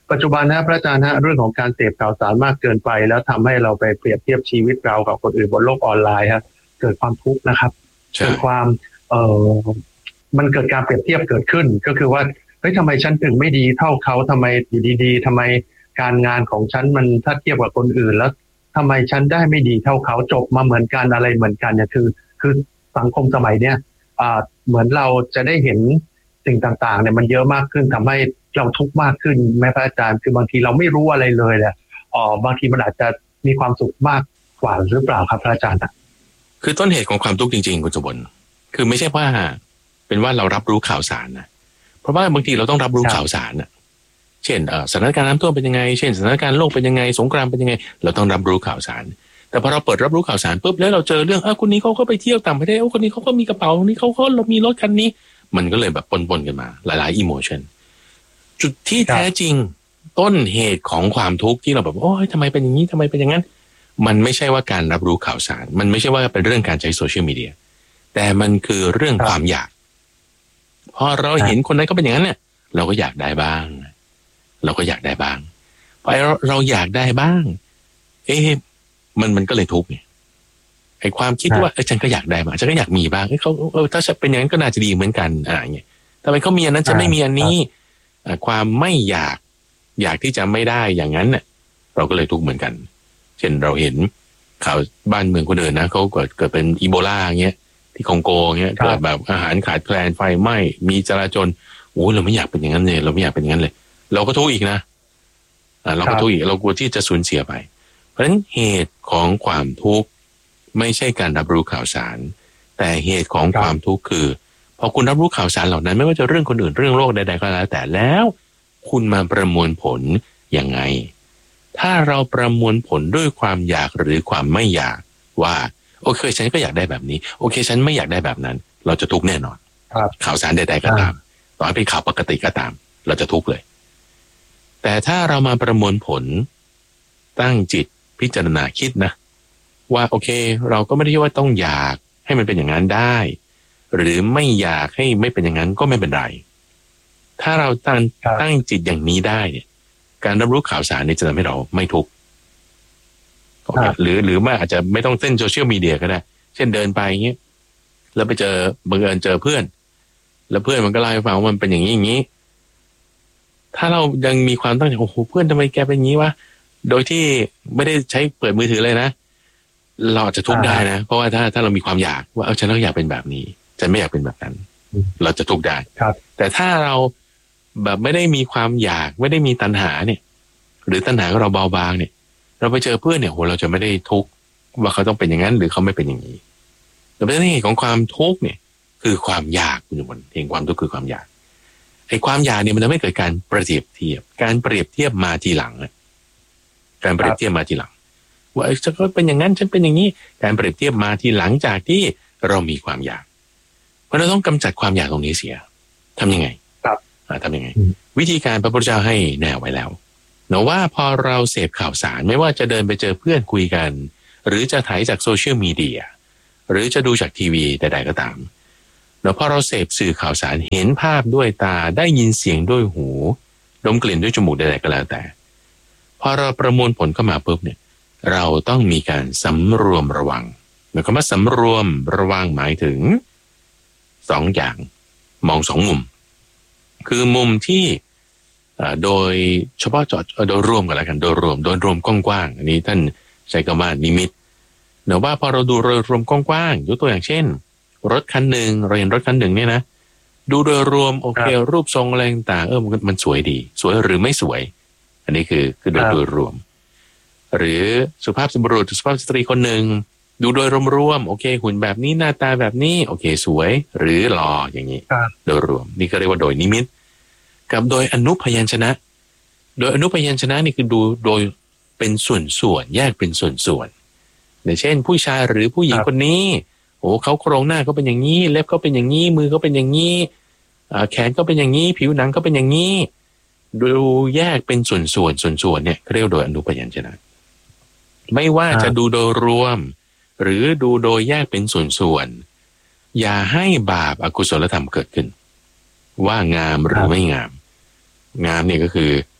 ปัจจุบันนะพระอาจารย์ฮะเรื่องของการเสพข่าวสารมากเกินไปแล้วทำให้เราไปเปรียบเทียบชีวิตเรากับคนอื่นบนโลกออนไลน์ฮะเกิดความทุกข์นะครับเกิดความเอ่อมันเกิดการเปรียบเทียบเกิดขึ้นก็คือว่าเฮ้ยทำไมฉันถึงไม่ดีเท่าเขาทำไมอยู่ดีๆทำไมการงานของฉันมันถ้าเทียบกับคนอื่นแล้วทำไมฉันได้ไม่ดีเท่าเขาจบมาเหมือนกันอะไรเหมือนกันเนี่ยคือคือสังคมสมัยเนี้ยอ่าเหมือนเราจะได้เห็นสิ่งต่างๆเนี่ยมันเยอะมากขึ้นทำให้เราทุกข์มากขึ้นแม่พระอาจารย์คือบางทีเราไม่รู้อะไรเลยแหละอ๋อบางทีมันอาจจะมีความสุขมากกว่าหรือเปล่าครับพระอาจารย์คือต้นเหตุของความทุกข์จริงๆคุณสมบัติคือไม่ใช่ว่าเป็นว่าเรารับรู้ข่าวสารนะเพราะว่าบางทีเราต้องรับรู้ข่าวสารนะเช่นสถานการณ์น้ำท่วมเป็นยังไงเช่นสถานการณ์โลกเป็นยังไงสงครามเป็นยังไงเราต้องรับรู้ข่าวสารแต่พอเราเปิดรับรู้ข่าวสารปุ๊บแล้วเราเจอเรื่องอ้าวคนนี้เขาก็ไปเที่ยวต่างประเทศคนนี้เขาก็มีกระเป๋าคนนี้เขาก็มีรถคันนี้มันก็เลยแบบปนๆกันมาหลายๆอิโมชันจุดที่แท้จริงต้นเหตุของความทุกข์ที่เราแบบโอ้ยทำไมเป็นอย่างนี้ทำไมเป็นอย่างนั้นมันไม่ใช่ว่าการรับรู้ข่าวสารมันไม่ใช่ว่าเป็นเรื่องการใช้โซเชียลมีเดียแต่มันคือเรื่องความอยากพอเราเห็นคนนั้นก็เป็นอย่างนั้นเนี่ยเราก็อยากได้บ้างเราก็อยากได้บ้างพอเราเราอยากได้บ้างเอ๊ะมันมันก็เลยทุกข์ไงไอ้ความคิดว่าเออฉันก็อยากได้บ้างฉันก็อยากมีบ้างเอ้เขาเออถ้าเป็นอย่างนั้นก็น่าจะดีเหมือนกันอ่าอย่างเงี้ยทำไมเขามีอันนั้นจะไม่มีอันนี้ความไม่อยากอยากที่จะไม่ได้อย่างนั้นเนี่ยเราก็เลยทุกข์เหมือนกันเช่นเราเห็นข่าวบ้านเมืองคนอื่นนะเขาเกิดเกิดเป็นอีโบลาเงี้ยที่คองโกเงี้ยเกิดแบบอาหารขาดแคลนไฟไหม้มีจราจรโอ้เราไม่อยากเป็นอย่างนั้นเลยเราไม่อยากเป็นอย่างนั้นเลยเราก็ทุกข์อีกนะอ่าเราก็ทุกข์อีกเรากลัวที่จะสูญเสียไปเพราะฉะนั้นเหตุของความทุกข์ไม่ใช่การรับรู้ข่าวสารแต่เหตุของความทุกข์คือพอคุณรับรู้ข่าวสารเหล่านั้นไม่ว่าจะเรื่องคนอื่นเรื่องโลกใดๆก็แล้วแต่แล้วคุณมาประมวลผลยังไงถ้าเราประมวลผลด้วยความอยากหรือความไม่อยากว่าโอเคฉันก็อยากได้แบบนี้โอเคฉันไม่อยากได้แบบนั้นเราจะทุกข์แน่นอนข่าวสารใดๆก็ตามต่อให้เป็นข่าวปกติก็ตามเราจะทุกข์เลยแต่ถ้าเรามาประมวลผลตั้งจิตพิจารณาคิดนะว่าโอเคเราก็ไม่ได้ว่าต้องอยากให้มันเป็นอย่างนั้นได้หรือไม่อยากให้ไม่เป็นอย่างนั้นก็ไม่เป็นไรถ้าเราตั้งตั้งจิตอย่างนี้ได้เนี่ยการรับรู้ข่าวสารนี่จะทำให้เราไม่ทุกข์หรือหรือไม่อาจจะไม่ต้องเส้นโซเชียลมีเดียก็ได้เช่นเดินไปอย่างเงี้ยแล้วไปเจอบังเอิญเจอเพื่อนแล้วเพื่อนมันก็เล่าให้ฟังว่ามันเป็นอย่างนี้อย่างนี้ถ้าเรายังมีความตั้งใจโอ้โหเพื่อนทำไมแกเป็นอย่างนี้วะโดยที่ไม่ได้ใช้เปิดมือถือเลยนะเราอาจจะทุกข์ได้นะเพราะว่าถ้าถ้าเรามีความอยากว่าเอาฉันก็อยากเป็นแบบนี้ฉันไม่อยากเป็นแบบนั้นเราจะทุกข์ได้แต่ถ้าเราแบบไม่ได้มีความอยากไม่ได้มีตัณหาเนี่ยหรือตัณหาของเราเบาบางเนี่ยเราไปเจอเพื่อนเนี่ยโหเราจะไม่ได้ทุกข์ว่าเขาต้องเป็นอย่างนั้นหรือเขาไม่เป็นอย่างนี้แต่เป็นเหตุของความทุกข์เนี่ยคือความอยากคุณผู้ชมเองความทุกข์คือความอยากไอ้ความอยากเนี่ยมันทำให้เกิดการเปรียบเทียบการเปรียบเทียบมาทีหลังการเปรียบเทียบมาทีหลังว่าฉันก็เป็นอย่างนั้นฉันเป็นอย่างนี้การเปรียบเทียบมาทีหลังจากที่เรามีความอยากเพราะเราต้องกำจัดความอยากตรงนี้เสียทำยังไงครับทำยังไงวิธีการพระพุทธเจ้าให้แนวไว้แล้วเนาะว่าพอเราเสพข่าวสารไม่ว่าจะเดินไปเจอเพื่อนคุยกันหรือจะถ่ายจากโซเชียลมีเดียหรือจะดูจากทีวีใดๆก็ตามเนาะพอเราเสพสื่อข่าวสารเห็นภาพด้วยตาได้ยินเสียงด้วยหูดมกลิ่นด้วยจมูกใดๆก็แล้วแต่พอเราประมวลผลเข้ามาปุ๊บเนี่ยเราต้องมีการสำรวมระวังหมายความว่าสำรวมระวังหมายถึงสองอย่างมองสองมุมคือมุมที่โดยเฉพาะเจาะโดยรวมกันแล้วกันโดยรวมโดยรวมกว้างๆอันนี้ท่านใช้คำว่านิมิตเนาะว่าพอเราดูโดยรวมกว้างๆยกตัวอย่างเช่นรถคันหนึ่งเราเห็นรถคันหนึ่งเนี่ยนะดูโดยรวมโอเครูปทรงอะไรต่างเออมันมันสวยดีสวยหรือไม่สวยอันนี้คือคือโดยโดยรวมหรือสุภาพบุรุษสุภาพสตรีคนหนึ่งดูโดยรวมๆโอเคหุ่นแบบนี้หน้าตาแบบนี้โอเคสวยหรือหล่ออย่างนี้โดยรวมนี่ก็เรียกว่าโดยนิมิตกับโดยอนุพยัญชนะโดยอนุพยัญชนะนี่คือดูโดยเป็นส่วนๆแยกเป็นส่วนๆอย่างเช่นผู้ชายหรือผู้หญิงคนนี้โอ้เขาโครงหน้าเขาเป็นอย่างนี้เล็บเขาเป็นอย่างนี้มือเขาเป็นอย่างนี้แขนเขาเป็นอย่างนี้ผิวหนังเขาเป็นอย่างนี้ดูแยกเป็นส่วนๆส่วนๆเนี่ยเรียกโดยอนุพยัญชนะไม่ว่าจะดูโดยรวมหรือดูโดยแยกเป็นส่วนๆอย่าให้บาปอกุศลธรรมเกิดขึ้นว่างามหรือไม่งามงามเนี่ยก็คือ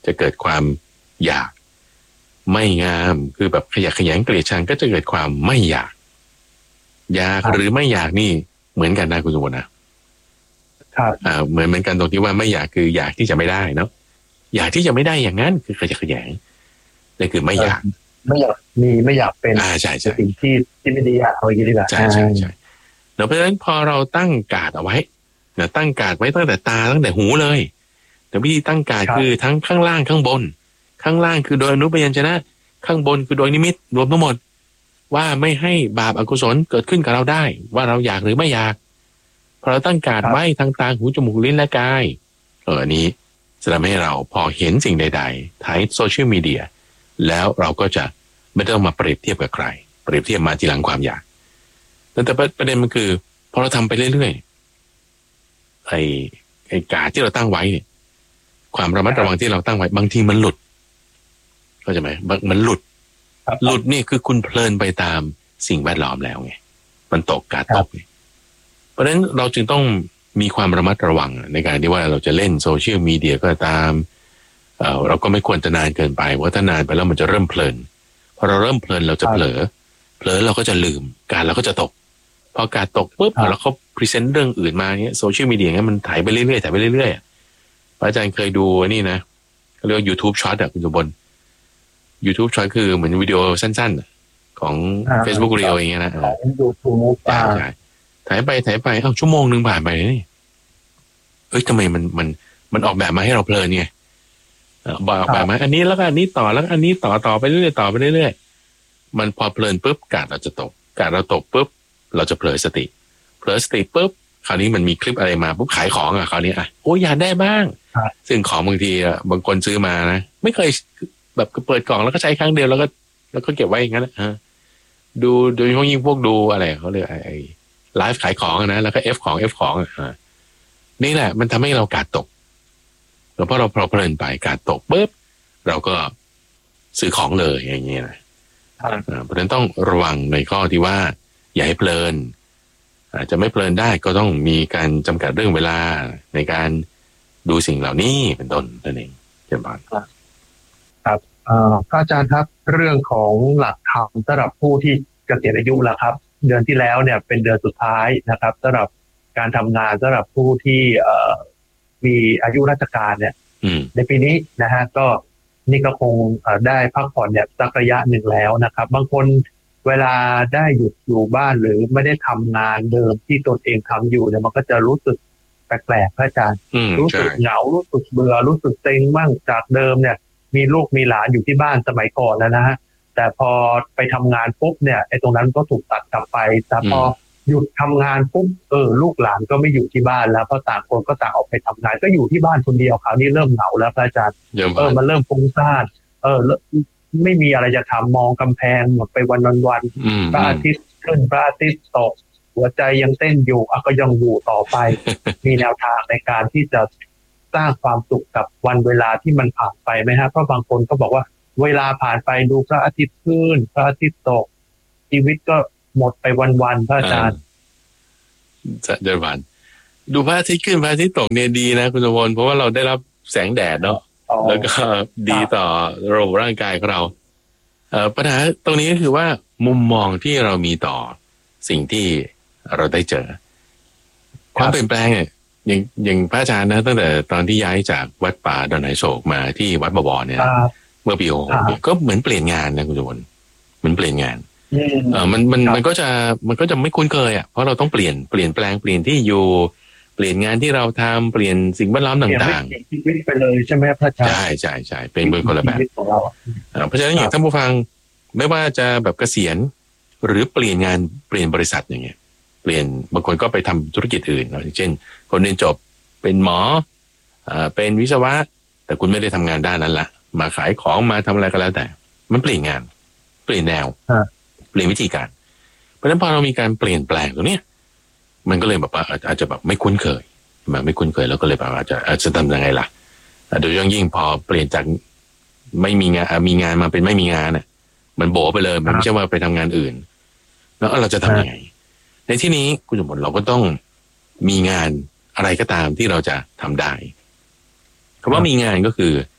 จะเกิดความอยากไม่งามคือแบบขยะแขยงเกลียดชังก็จะเกิดความไม่อยากอยากหรือไม่อยากนี่เหมือนกันนะคุณสมบัตินะครับอ่าเหมือนเหมือนกันตรงที่ว่าไม่อยากคืออยากที่จะไม่ได้เนาะอยากที่จะไม่ได้อย่างนั้นคือขยะแขยงนั่นคือไม่อยากไม่อยากมีไม่อยากเป็นอ่าใช่ใช่สิ่งที่ที่ไม่ดีอ่ะเอาอย่างนี้ดีกว่าใช่ใช่ใช่เพราะฉะนั้นพอเราตั้งการ์ดเอาไว้นะตั้งการ์ดไว้ตั้งแต่ตาตั้งแต่หูเลยแต่วิธีตั้งการ์ดคือทั้งข้างล่างข้างบนข้างล่างคือโดยอนุพยัญชนะข้างบนคือโดยนิมิตรวมทั้งหมดว่าไม่ให้บาปอกุศลเกิดขึ้นกับเราได้ว่าเราอยากหรือไม่อยากพอเราตั้งการ์ดไว้ทางตาหูจมูกลิ้นและกายเอออันนี้จะทำให้เราพอเห็นสิ่งใดๆถ่ายโซเชียลมีเดียแล้วเราก็จะไม่ต้องมาเปรียบเทียบกับใครเปรียบเทียบมาทีหลังความอยากแต่ประเด็นมันคือพอเราทำไปเรื่อยๆไอ้ไอ้การ์ดที่เราตั้งไว้เนี่ยความระมัดระวังที่เราตั้งไว้บางทีมันหลุดเข้าใจไหมมันหลุดหลุดนี่คือคุณเพลินไปตามสิ่งแวดล้อมแล้วไงมันตกการตกเพราะฉะนั้นเราจึงต้องมีความระมัดระวังในการที่ว่าเราจะเล่นโซเชียลมีเดียก็ตามเอ่อเราก็ไม่ควรจะนานเกินไปเพราะถ้านานไปแล้วมันจะเริ่มเพลินพอเราเริ่มเพลินเราจะเผลอเผลอเราก็จะลืมการเราก็จะตกพอการตกปุ๊บเราเขาพรีเซนต์เรื่องอื่นมาเนี้ยโซเชียลมีเดียเงี้ยมันถ่ายไปเรื่อยๆถ่ายไปเรื่อยๆอาจารย์เคยดูนี่นะเขาเรียกว่า YouTube Short อ่ะคุณสมบัติ YouTube Short คือเหมือนวิดีโอสั้นๆของ Facebook Reel อย่างเงี้ยนะของ YouTube ใช่ใช่ถ่ายไปถ่ายไปเอ้าชั่วโมงนึงผ่านไปนี่เอ้ยทำไมมันมันมันออกแบบมาให้เราเพลินไงบอกออกแบบมาอันนี้แล้วก็อันนี้ต่อแล้วอันนี้ต่อต่อไปเรื่อยๆต่อไปเรื่อยๆมันพอเพลินปุ๊บกาดเราจะตกกาดเราตกปุ๊บเราจะเผลอสติเผลอสติปุ๊บคราวนี้มันมีคลิปอะไรมาปุ๊บขายของอ่ะคราวนี้อ่ะโอ้ยอยากได้บ้างซึ่งของบางทีอ่ะบางคนซื้อมานะไม่เคยแบบเปิดกล่องแล้วก็ใช้ครั้งเดียวแล้วก็แล้วก็เก็บไว้อย่างนั้นฮะดูโดยเฉพาะยิ่งพวกดูอะไรเขาเรียกไอ้ไลฟ์ขายของนะแล้วก็เอฟของเอฟของอ่ะนี่แหละมันทำให้เรากาดตกแล้วพอเราเพลินไปกาดตกปุ๊บเราก็ซื้อของเลยอย่างเงี้ยนะเพราะฉะนั้นต้องระวังในข้อที่ว่าอย่าให้เพลินอาจจะไม่เพลินได้ก็ต้องมีการจำกัดเรื่องเวลาในการดูสิ่งเหล่านี้เป็นต้นนั่นเองเช่นกันครับพระอาจารย์ครับเรื่องของหลักธรรมสำหรับผู้ที่เกษียณอายุแล้วครับเดือนที่แล้วเนี่ยเป็นเดือนสุดท้ายนะครับสำหรับการทำงานสำหรับผู้ที่มีอายุราชการเนี่ยในปีนี้นะฮะก็นี่ก็คงได้พักผ่อนเนี่ยสักระยะหนึ่งแล้วนะครับบางคนเวลาได้หยุดอยู่บ้านหรือไม่ได้ทำงานเดิมที่ตนเองทำอยู่เนี่ยมันก็จะรู้สึกแปลกๆพระอาจารย์รู้สึกเหงารู้สึกเบื่อรู้สึกเซ็งมั่งจากเดิมเนี่ยมีลูกมีหลานอยู่ที่บ้านสมัยก่อนแล้วนะฮะแต่พอไปทำงานปุ๊บเนี่ยไอ้ตรงนั้นก็ถูกตัดกลับไปแต่พอหยุดทำงานปุ๊บเออลูกหลานก็ไม่อยู่ที่บ้านแล้วเพราะต่างคนก็ต่างออกไปทำงานก็อยู่ที่บ้านคนเดียวคราวนี้เริ่มเหงาแล้วพระอาจารย์เออมันเริ่มฟุ้งซ่านเออไม่มีอะไรจะทำมองกำแพงหมดไปวันวันวันพระอาทิตย์ขึ้นพระอาทิตย์ตกหัวใจยังเต้นอยู่อ่ะก็ยังอยู่ต่อไป มีแนวทางในการที่จะสร้างความสุขกับวันเวลาที่มันผ่านไปไหมฮะเพราะบางคนก็บอกว่าเวลาผ่านไปดูพระอาทิตย์ขึ้นพระอาทิตย์ตกชีวิตก็หมดไปวันๆพระอาจารย์จะเดินผ่านดูพระอาทิตย์ขึ้นพระอาทิตย์ตกเนี่ยดีนะคุณสมบัติเพราะว่าเราได้รับแสงแดดเนาะแล้วก็ดีต่อระบบร่างกายของเราเอ่อปัญหาตรงนี้ก็คือว่ามุมมองที่เรามีต่อสิ่งที่เราได้เจอความเปลี่ยนแปลงเนี่ยอย่างอย่างพระอาจารย์นะตั้งแต่ตอนที่ย้ายจากวัดป่าดอนไหโศกมาที่วัดบวรเนี่ยเมื่อปีหกหกก็เหมือนเปลี่ยนงานนะคุณสมบัติเหมือนเปลี่ยนงานเออมันมันมันก็จะมันก็จะไม่คุ้นเคยอ่ะเพราะเราต้องเปลี่ยนเปลี่ยนแปลงเปลี่ยนที่อยู่เปลี่ยนงานที่เราทำเปลี่ยนสิ่งแวดล้อมต่างๆชีวิตไปเลยใช่ไหมพระอาจารย์ใช่ใช่ใช่เป็นเบอร์คนละแบบเพราะฉะนั้นอย่างท่านผู้ฟังไม่ว่าจะแบบเกษียณหรือเปลี่ยนงานเปลี่ยนบริษัทอย่างเงี้ยเปลี่ยนบางคนก็ไปทำธุรกิจอื่นอย่างเช่นคนเรียนจบเป็นหมออ่าเป็นวิศวะแต่คุณไม่ได้ทำงานด้านนั้นละมาขายของมาทำอะไรก็แล้วแต่มันเปลี่ยนงานเปลี่ยนแนวเปลี่ยนวิธีการเพราะฉะนั้นพอเรามีการเปลี่ยนแปลงตรงนี้มันก็เลยแบบว่าอาจจะแบบไม่คุ้นเคยมาไม่คุ้นเคยแล้วก็เลยแบบอาจจะอาจจะทำยังไงล่ะโดยเฉพาะยิ่งพอเปลี่ยนจากไม่มีงานมีงานมาเป็นไม่มีงานน่ะมันโบ๋ไปเลยมันไม่ใช่ว่าไปทำงานอื่นแล้วเราจะทำยังไงในที่นี้คุณสมบัติเราก็ต้องมีงานอะไรก็ตามที่เราจะทำได้คำว่ามีงานก็คือจ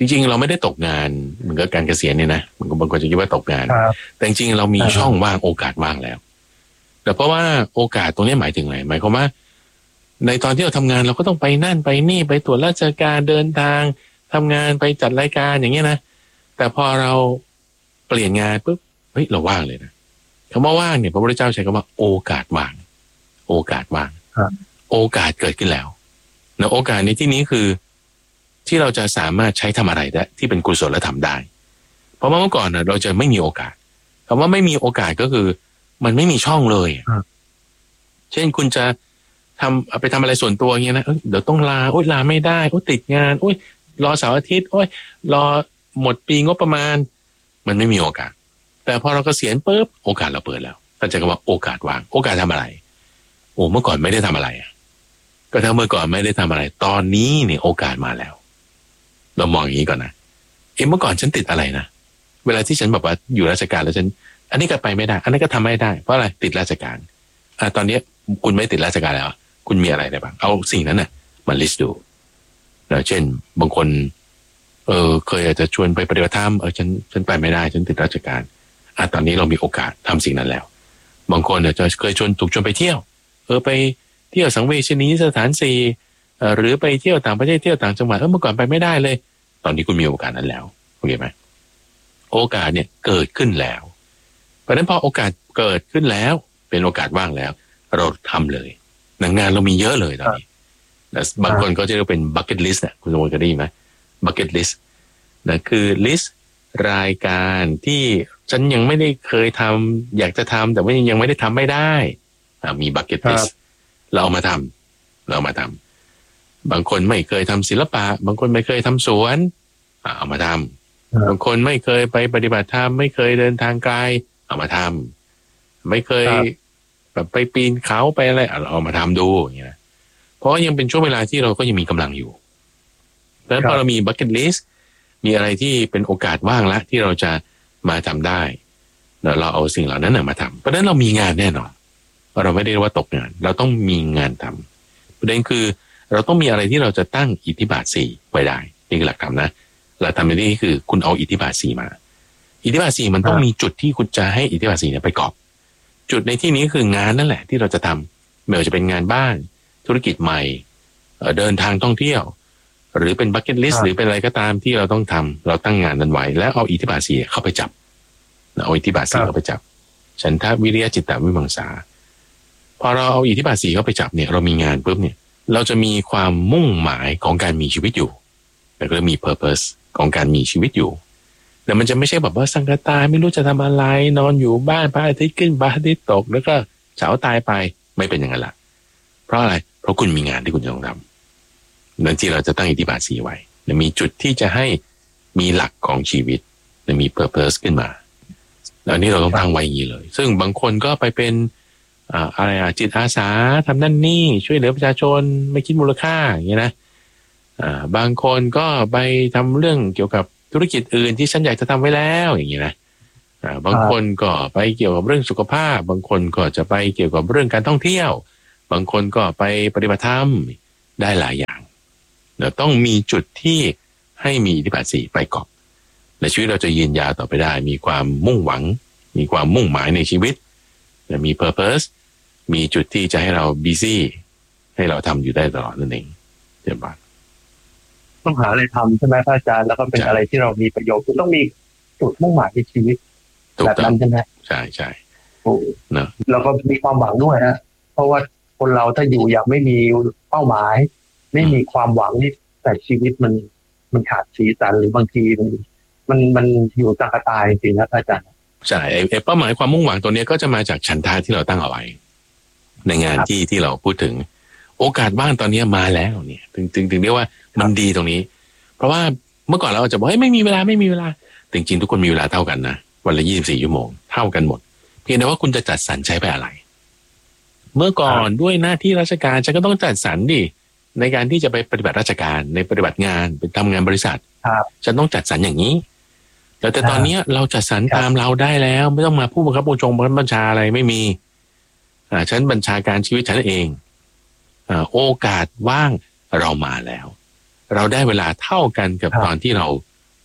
จริงๆเราไม่ได้ตกงานเหมือนกับการเกษียณเนี่ยนะมันก็บางคนจะคิดว่าตกงานแต่จริงๆเรามีช่องว่างโอกาสว่างแล้วแต่เพราะว่าโอกาสตรงนี้หมายถึงอะไรหมายความว่าในตอนที่เราทำงานเราก็ต้องไปนั่นไปนี่ไปตรวจราชการเดินทางทำงานไปจัดรายการอย่างเงี้ยนะแต่พอเราเปลี่ยนงานปุ๊บเฮ้ยเราว่างเลยนะคำว่าว่างเนี่ยพระพุทธเจ้าใช้คำว่าโอกาสว่างโอกาสว่างโอกาสเกิดขึ้นแล้วนะโอกาสในที่นี้คือที่เราจะสามารถใช้ทำอะไรได้ที่เป็นกุศลธรรมได้เพราะว่าเมื่อก่อนนะเราจะไม่มีโอกาสคำว่าไม่มีโอกาสก็คือมันไม่มีช่องเลยเช่นคุณจะทำไปทำอะไรส่วนตัวเงี้ยนะเอ้ยเดี๋ยวต้องลาโอ๊ยลาไม่ได้โอ๊ยติดงานโอ๊ยรอเสาร์อาทิตย์โอ๊ยรอหมดปีงบประมาณมันไม่มีโอกาสแต่พอเราเกษียณปุ๊บโอกาสเราเปิดแล้วก็จะคำว่าโอกาสว่างโอกาสทำอะไรโอ้เมื่อก่อนไม่ได้ทำอะไรอ่ะก็ถ้าเมื่อก่อนไม่ได้ทำอะไรตอนนี้เนี่ยโอกาสมาแล้วเรามองอย่างนี้ก่อนนะเอ้เมื่อก่อนฉันติดอะไรนะเวลาที่ฉันแบบว่าอยู่ราชการแล้วฉันอันนี้ก็ไปไม่ได้อันนี้ก็ทำไม่ได้เพราะอะไรติดราชการอ่าตอนนี้คุณไม่ติดราชการแล้วคุณมีอะไรได้บ้างเอาสิ่งนั้นน่ะมาลิสต์ดูนะเช่นบางคนเออเคยอาจจะชวนไปปฏิบัติธรรมเออฉันฉันไปไม่ได้ฉันติดราชการอ่ะตอนนี้เรามีโอกาสทำสิ่งนั้นแล้วบางคนเนี่ยจะเคยชวนถูกชวนไปเที่ยวเออไปเที่ยวสังเวชนีสถานสี่เออหรือไปเที่ยวต่างประเทศเที่ยวต่างจังหวัดเออเมื่อก่อนไปไม่ได้เลยตอนนี้คุณมีโอกาสนั้นแล้วโอเคไหมโอกาสเนี่ยเกิดขึ้นแล้วเพราะฉะนั้นพอโอกาสเกิดขึ้นแล้วเป็นโอกาสว่างแล้วเราทำเลยงานเรามีเยอะเลยตอนนี้แต่บางคนก็จะเรียกเป็น bucket list นะคุณสมมติเคยได้ยินไหม bucket list นะคือ list รายการที่ฉันยังไม่ได้เคยทำอยากจะทำแต่ว่ายังไม่ได้ทำไม่ได้มี bucket list เราเอามาทำเราเอามาทำบางคนไม่เคยทำศิลปะบางคนไม่เคยทำสวนเอามาทำบางคนไม่เคยไปปฏิบัติธรรมไม่เคยเดินทางไกลเอามาทำไม่เคยแบบไปปีนเขาไปอะไรเอามาทำดูอย่างเงี้ยเพราะยังเป็นช่วงเวลาที่เราก็ยังมีกำลังอยู่แล้วพอเรามี bucket list มีอะไรที่เป็นโอกาสว่างละที่เราจะมาทำได้แล้วเราเอาสิ่งเหล่านั้นมาทำเพราะฉะนั้นเรามีงานแน่นอนเราไม่ได้ว่าตกงานเราต้องมีงานทำประเด็นคือเราต้องมีอะไรที่เราจะตั้งอิทธิบาทสี่ไว้ได้นี่คือหลักธรรมนะหลักธรรมในที่คือคุณเอาอิทธิบาทสี่มาอิทธิบาทสี่มันต้องมีจุดที่คุณจะให้อิทธิบาทสี่เนี่ยไปกอบจุดในที่นี้คืองานนั่นแหละที่เราจะทำไม่ว่าจะเป็นงานบ้านธุรกิจใหม่เดินทางท่องเที่ยวหรือเป็นบัคเก็ตลิสต์หรือเป็นอะไรก็ตามที่เราต้องทำเราตั้งงานนั้นไว้แล้วเอาอิทธิบาทสี่เข้าไปจับเอาอิทธิบาทสี่เข้าไปจับฉันทะวิริยะจิตตวิมังสาพอเราเอาอิทธิบาทสี่เข้าไปจับเนี่ยเรามีงานปุ๊บเนี่ยเราจะมีความมุ่งหมายของการมีชีวิตอยู่แล้วก็มี purpose ของการมีชีวิตอยู่แต่มันจะไม่ใช่แบบว่าสังกตายไม่รู้จะทำอะไรนอนอยู่บ้านพระอาทิตย์ขึ้นพระอาทิตย์ตกแล้วก็เฉาตายไปไม่เป็นอย่างนั้นละเพราะอะไรเพราะคุณมีงานที่คุณจะต้องทำนั่นที่เราจะตั้งอิทธิบาทสี่ไว้มีจุดที่จะให้มีหลักของชีวิตมี purpose ขึ้นมาแล้วนี่เราต้องตั้งไว้อย่างนี้เลยซึ่งบางคนก็ไปเป็นอะไรอะจิตอาสาทำนั่นนี่ช่วยเหลือประชาชนไม่คิดมูลค่าอย่างเงี้ยนะบางคนก็ไปทำเรื่องเกี่ยวกับธุรกิจอื่นที่ฉันอยากจะทำไว้แล้วอย่างนี้นะบางคนก็ไปเกี่ยวกับเรื่องสุขภาพบางคนก็จะไปเกี่ยวกับเรื่องการท่องเที่ยวบางคนก็ไปปฏิบัติธรรมได้หลายอย่างเราต้องมีจุดที่ให้มีอิทธิบาทสี่ไปกอบและชีวิตเราจะยืนยาวต่อไปได้มีความมุ่งหวังมีความมุ่งหมายในชีวิตและมี purpose มีจุดที่จะให้เรา busy ให้เราทำอยู่ได้ตลอดนั่นเองเจ้าบ้านต้องหาอะไรทำใช่ไหมพระอาจารย์แล้วก็เป็นอะไรที่เรามีประโยชน์คือต้องมีจุดมุ่งหมายในชีวิตแบบนั้นใช่ไหมใช่ใช่โอ้เนอะแล้วก็มีความหวังด้วยนะเพราะว่าคนเราถ้าอยู่อย่างไม่มีเป้าหมายไม่มีความหวังนี่แต่ชีวิตมันมันขาดสีสันหรือบางทีมันมันมันอยู่ตากระตายจริงๆนะอาจารย์ใช่ไอ้เป้าหมายความมุ่งหวังตัวนี้ก็จะมาจากฉันทะที่เราตั้งเอาไว้ในงานที่ที่เราพูดถึงโอกาสว่างตอนนี้มาแล้วเนี่ยถึงถึงถึงเรียกว่ามันดีตรงนี้เพราะว่าเมื่อก่อนเราจะบอกให้ไม่มีเวลาไม่มีเวลาจริงๆทุกคนมีเวลาเท่ากันนะวันละยี่สิบสี่ชั่วโมงเท่ากันหมดเพียงแต่ว่าคุณจะจัดสรรใช้ไปอะไรเมื่อก่อนด้วยหน้าที่ราชการฉันก็ต้องจัดสรรดิในการที่จะไปปฏิบัติราชการในปฏิบัติงานเป็นทำงานบริษัทฉันต้องจัดสรรอย่างนี้แล้วแต่ตอนนี้เราจัดสรรตามเราได้แล้วไม่ต้องมาผู้บังคับบัญชงบัญชาอะไรไม่มีอ่าฉันบัญชาการชีวิตฉันเองอ่าโอกาสว่างเรามาแล้วเราได้เวลาเท่ากันกับตอนที่เรา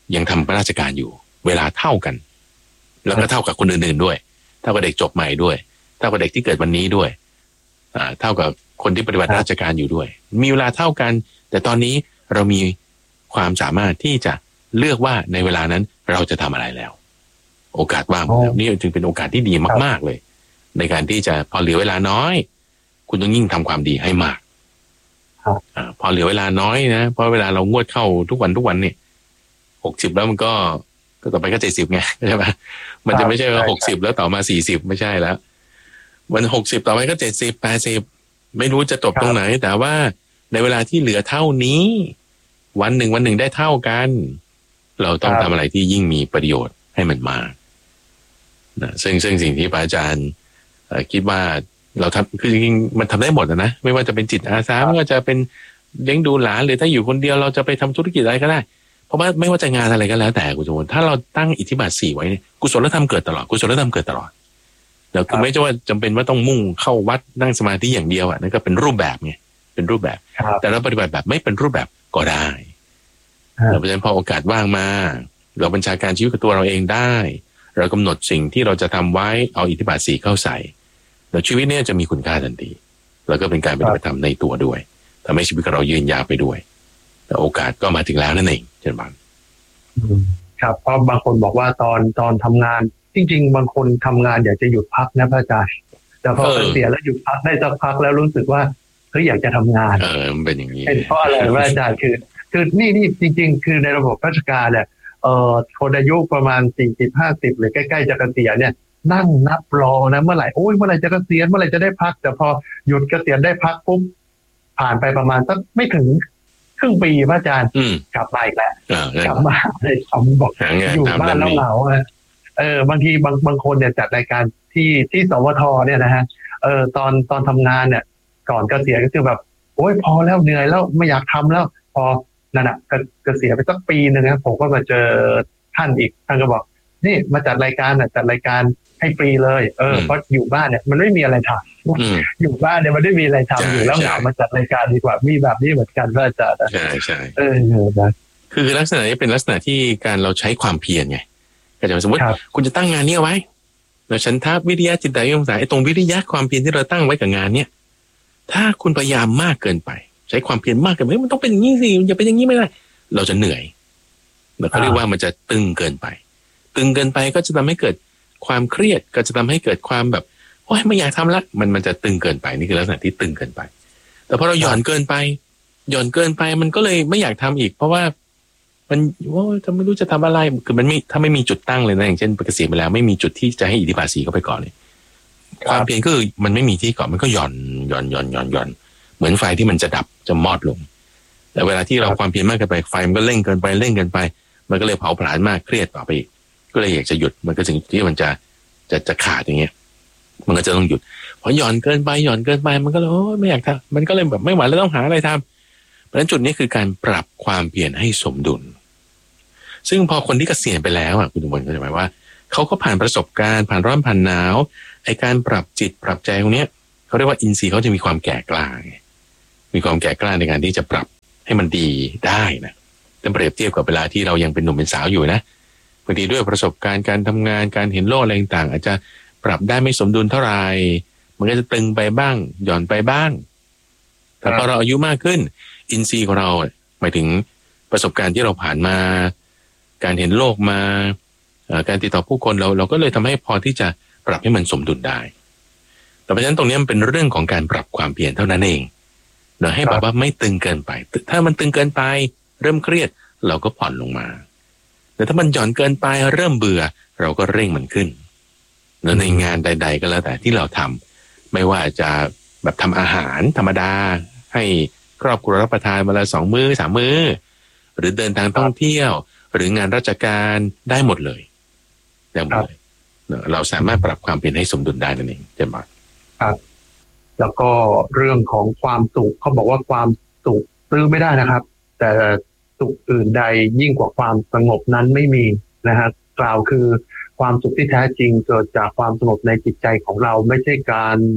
ยังทำราชการอยู่เวลาเท่ากันแล้วก็เท่ากับคนอื่นๆด้วยเท่ากับเด็กจบใหม่ด้วยเท่ากับเด็กที่เกิดวันนี้ด้วยอ่าเท่ากับคนที่ปฏิบัติราชการอยู่ด้วยมีเวลาเท่ากันแต่ตอนนี้เรามีความสามารถที่จะเลือกว่าในเวลานั้นเราจะทำอะไรแล้วโอกาสว่างแล้วนี่จึงเป็นโอกาสที่ดีมากๆเลยในการที่จะพอเหลือเวลาน้อยคุณต้องยิ่งทำความดีให้มากอ่าพอเหลือเวลาน้อยนะเพราะเวลาเรางวดเข้าทุกวันทุกวันเนี่ยหกสิบแล้วมันก็ก็ต่อไปก็เจ็ดสิบไงใช่ไหมมันจะไม่ใช่ว่าหกสิบแล้วต่อมาสี่สิบไม่ใช่แล้วมันหกสิบต่อไปก็เจ็ดสิบแปดสิบไม่รู้จะจบตรงไหนแต่ว่าในเวลาที่เหลือเท่านี้วันหนึ่งวันหนึ่งได้เท่ากันเราต้องทำอะไรที่ยิ่งมีประโยชน์ให้มันมากนะซึ่งซึ่งสิ่งที่พระอาจารย์คิดว่าเราทำคือจริงๆมันทำได้หมดนะไม่ว่าจะเป็นจิตอาสาไม่ว่าจะเป็นเลี้ยงดูหลานหรือถ้าอยู่คนเดียวเราจะไปทำธุรกิจอะไรก็ได้เพราะว่าไม่ว่าจะงานอะไรก็แล้วแต่กุศลถ้าเราตั้งอิทธิบาทสี่ไว้เนี่ยกุศลธรรมเกิดตลอดกุศลธรรมเกิดตลอดแล้วคือไม่ใช่ว่าจำเป็นว่าต้องมุ่งเข้าวัดนั่งสมาธิอย่างเดียวอ่ะนั่นก็เป็นรูปแบบไงเป็นรูปแบบแต่เราปฏิบัติแบบไม่เป็นรูปแบบก็ได้เพราะฉะนั้นพอโอกาสว่างมาเราบัญชาการชีวิตกับตัวเราเองได้เรากำหนดสิ่งที่เราจะทำไว้เอาอิทธิบาทสี่เข้าใส่แล้วชีวิตเนี่ยจะมีคุณค่าทันทีแล้วก็เป็นการปฏิบัติธรรมในตัวด้วยทำให้ชีวิตของเรายืนยาวไปด้วยแต่โอกาสก็มาถึงแล้วนั่นเองเช่นบันครับเพราะบางคนบอกว่าตอนตอนทำงานจริงๆบางคนทำงานอยากจะหยุดพักนะพระอาจารย์แต่พอเสียแล้วหยุดพักได้สักพักแล้วรู้สึกว่าเฮ้ยอยากจะทำงานเออมันเป็นอย่างนี้เป็นเพราะอะไรพระอาจารย์คือคือนี่นี่จริงๆคือในระบบราชการเนี่ยเอ่อคนอายุประมาณสี่สิบห้าสิบหรือใกล้ๆจะเกษียณเนี่ยนั่งนับรอนะเมื่อไหร่โอ้ยเมื่อไหร่จะเกษียณเมื่อไหร่จะได้พักแต่พอหยุดเกษียณได้พักปุ๊บผ่านไปประมาณสักไม่ถึงครึ่งปีพระอาจารย์กลับมาอีกแล้วกลับมาเลยคำบอกอยู่บ้านแล้วเหงาเออบางทีบางบางคนเนี่ยจัดรายการที่ที่สวทเนี่ยนะฮะเออตอนตอนทำงานเนี่ยก่อนเกษียณก็คือแบบโอ้ยพอแล้วเหนื่อยแล้วไม่อยากทำแล้วพอนั่นแหะเกษียณไปสักปีนึงนะผมก็มาเจอท่านอีกท่านก็บอกนี่มาจัดรายการน่ะจัดรายการให้ฟรีเลยเออเพราะอยู่บ้านเนี่ยมันไม่มีอะไรทำอยู่บ้านเนี่ยมันไม่มีอะไรทำอยู่แล้วเหงามาจัดรายการดีกว่ามีแบบนี้เหมือนกันก็จะใช่ใช่เออนะคือลักษณะนี้เป็นลักษณะที่การเราใช้ความเพียรไงก็จะสมมติคุณจะตั้งงานนี้เอาไว้แล้วฉันทับวิริยะจิตตวิมังสาไอ้ตรงวิริยะความเพียรที่เราตั้งไว้กับงานเนี้ยถ้าคุณพยายามมากเกินไปใช้ความเพียรมากเกินไปมันต้องเป็นอย่างนี้สิอย่าเป็นอย่างนี้ไม่ได้เราจะเหนื่อยแล้วเขาเรียกว่ามันจะตึงเกินไปตึงเกินไปก็จะทำให้เกิดความเครียดก็จะทำให้เกิดความแบบโอ๊ยไม่อยากทำละมันมันจะตึงเกินไปนี่คือลักษณะที่ตึงเกินไปแต่พอเราหย่อนเกินไปหย่อนเกินไปมันก็เลยไม่อยากทำอีกเพราะว่ามันว่าจะไม่รู้จะทำอะไรคือมันไม่ถ้าไม่มีจุดตั้งเลยนะอย่างเช่นเกษียณไปแล้วไม่มีจุดที่จะให้อิทธิบาทสีเข้าไปก่อนเลยความเพียรก็คือมันไม่มีที่ก่อนมันก็หย่อนหย่อนหย่อนหย่อนหย่อนเหมือนไฟที่มันจะดับจะมอดลงแต่เวลาที่เราความเพียรมากเกินไปไฟมันก็เร่งเกินไปเร่งเกินไปมันก็เลยเผาผลาญมากเครียดต่อไปอีกก็เลยอยากจะหยุดมันก็ถึงที่มันจะจะจะขาดอย่างเงี้ยมันก็จะต้องหยุดพอหย่อนเกินไปหย่อนเกินไปมันก็เลยโอ้ไม่อยากทำมันก็เลยแบบไม่ไหวแล้วต้องหาอะไรทำเพราะฉะนั้นจุดนี้คือการปรับความเพียรให้สมดุลซึ่งพอคนที่เกษียณไปแล้วอ่ะคุณทุกคนก็จะหมายว่าเขาก็ผ่านประสบการณ์ผ่านร้อนผ่านหนาวไอ้การปรับจิตปรับใจตรงเนี้ยเขาเรียกว่าอินทรีย์เขาจะมีความแก่กล้ามีความแก่กล้าในการที่จะปรับให้มันดีได้นะถ้าเปรียบเทียบกับเวลาที่เรายังเป็นหนุ่มเป็นสาวอยู่นะบางทีด้วยประสบการณ์การทำงานการเห็นโลกอะไรต่างๆอาจจะปรับได้ไม่สมดุลเท่าไหร่มันก็จะตึงไปบ้างหย่อนไปบ้างแต่พอเราอายุมากขึ้นอินทรีย์ของเราหมายถึงประสบการณ์ที่เราผ่านมาการเห็นโลกมาการติดต่อผู้คนเราเราก็เลยทำให้พอที่จะปรับให้มันสมดุลได้แต่เพราะฉะนั้นตรงนี้มันเป็นเรื่องของการปรับความเพียรเท่านั้นเองเนาะให้แบบว่าไม่ตึงเกินไปถ้ามันตึงเกินไปเริ่มเครียดเราก็ผ่อนลงมาแต่ถ้ามันหย่อนเกินไปเริ่มเบื่อเราก็เร่งมันขึ้นแล้วในงานใดๆก็แล้วแต่ที่เราทำไม่ว่าจะแบบทำอาหารธรรมดาให้ครอบครัวรับประทานวันละสองมื้อสามมื้อหรือเดินทางท่องเที่ยวหรืองานราชการได้หมดเลยได้หมดเลยเราสามารถปรับความเพียรให้สมดุลได้นั่นเองใช่ไหมครับแล้วก็เรื่องของความสุขเขาบอกว่าความสุขซื้อไม่ได้นะครับแต่สุขอื่นใดยิ่งกว่าความสงบนั้นไม่มีนะฮะกล่าวคือความสุขที่แท้จริงเกิดจากความสงบในจิตใจของเราไม่ใช่การ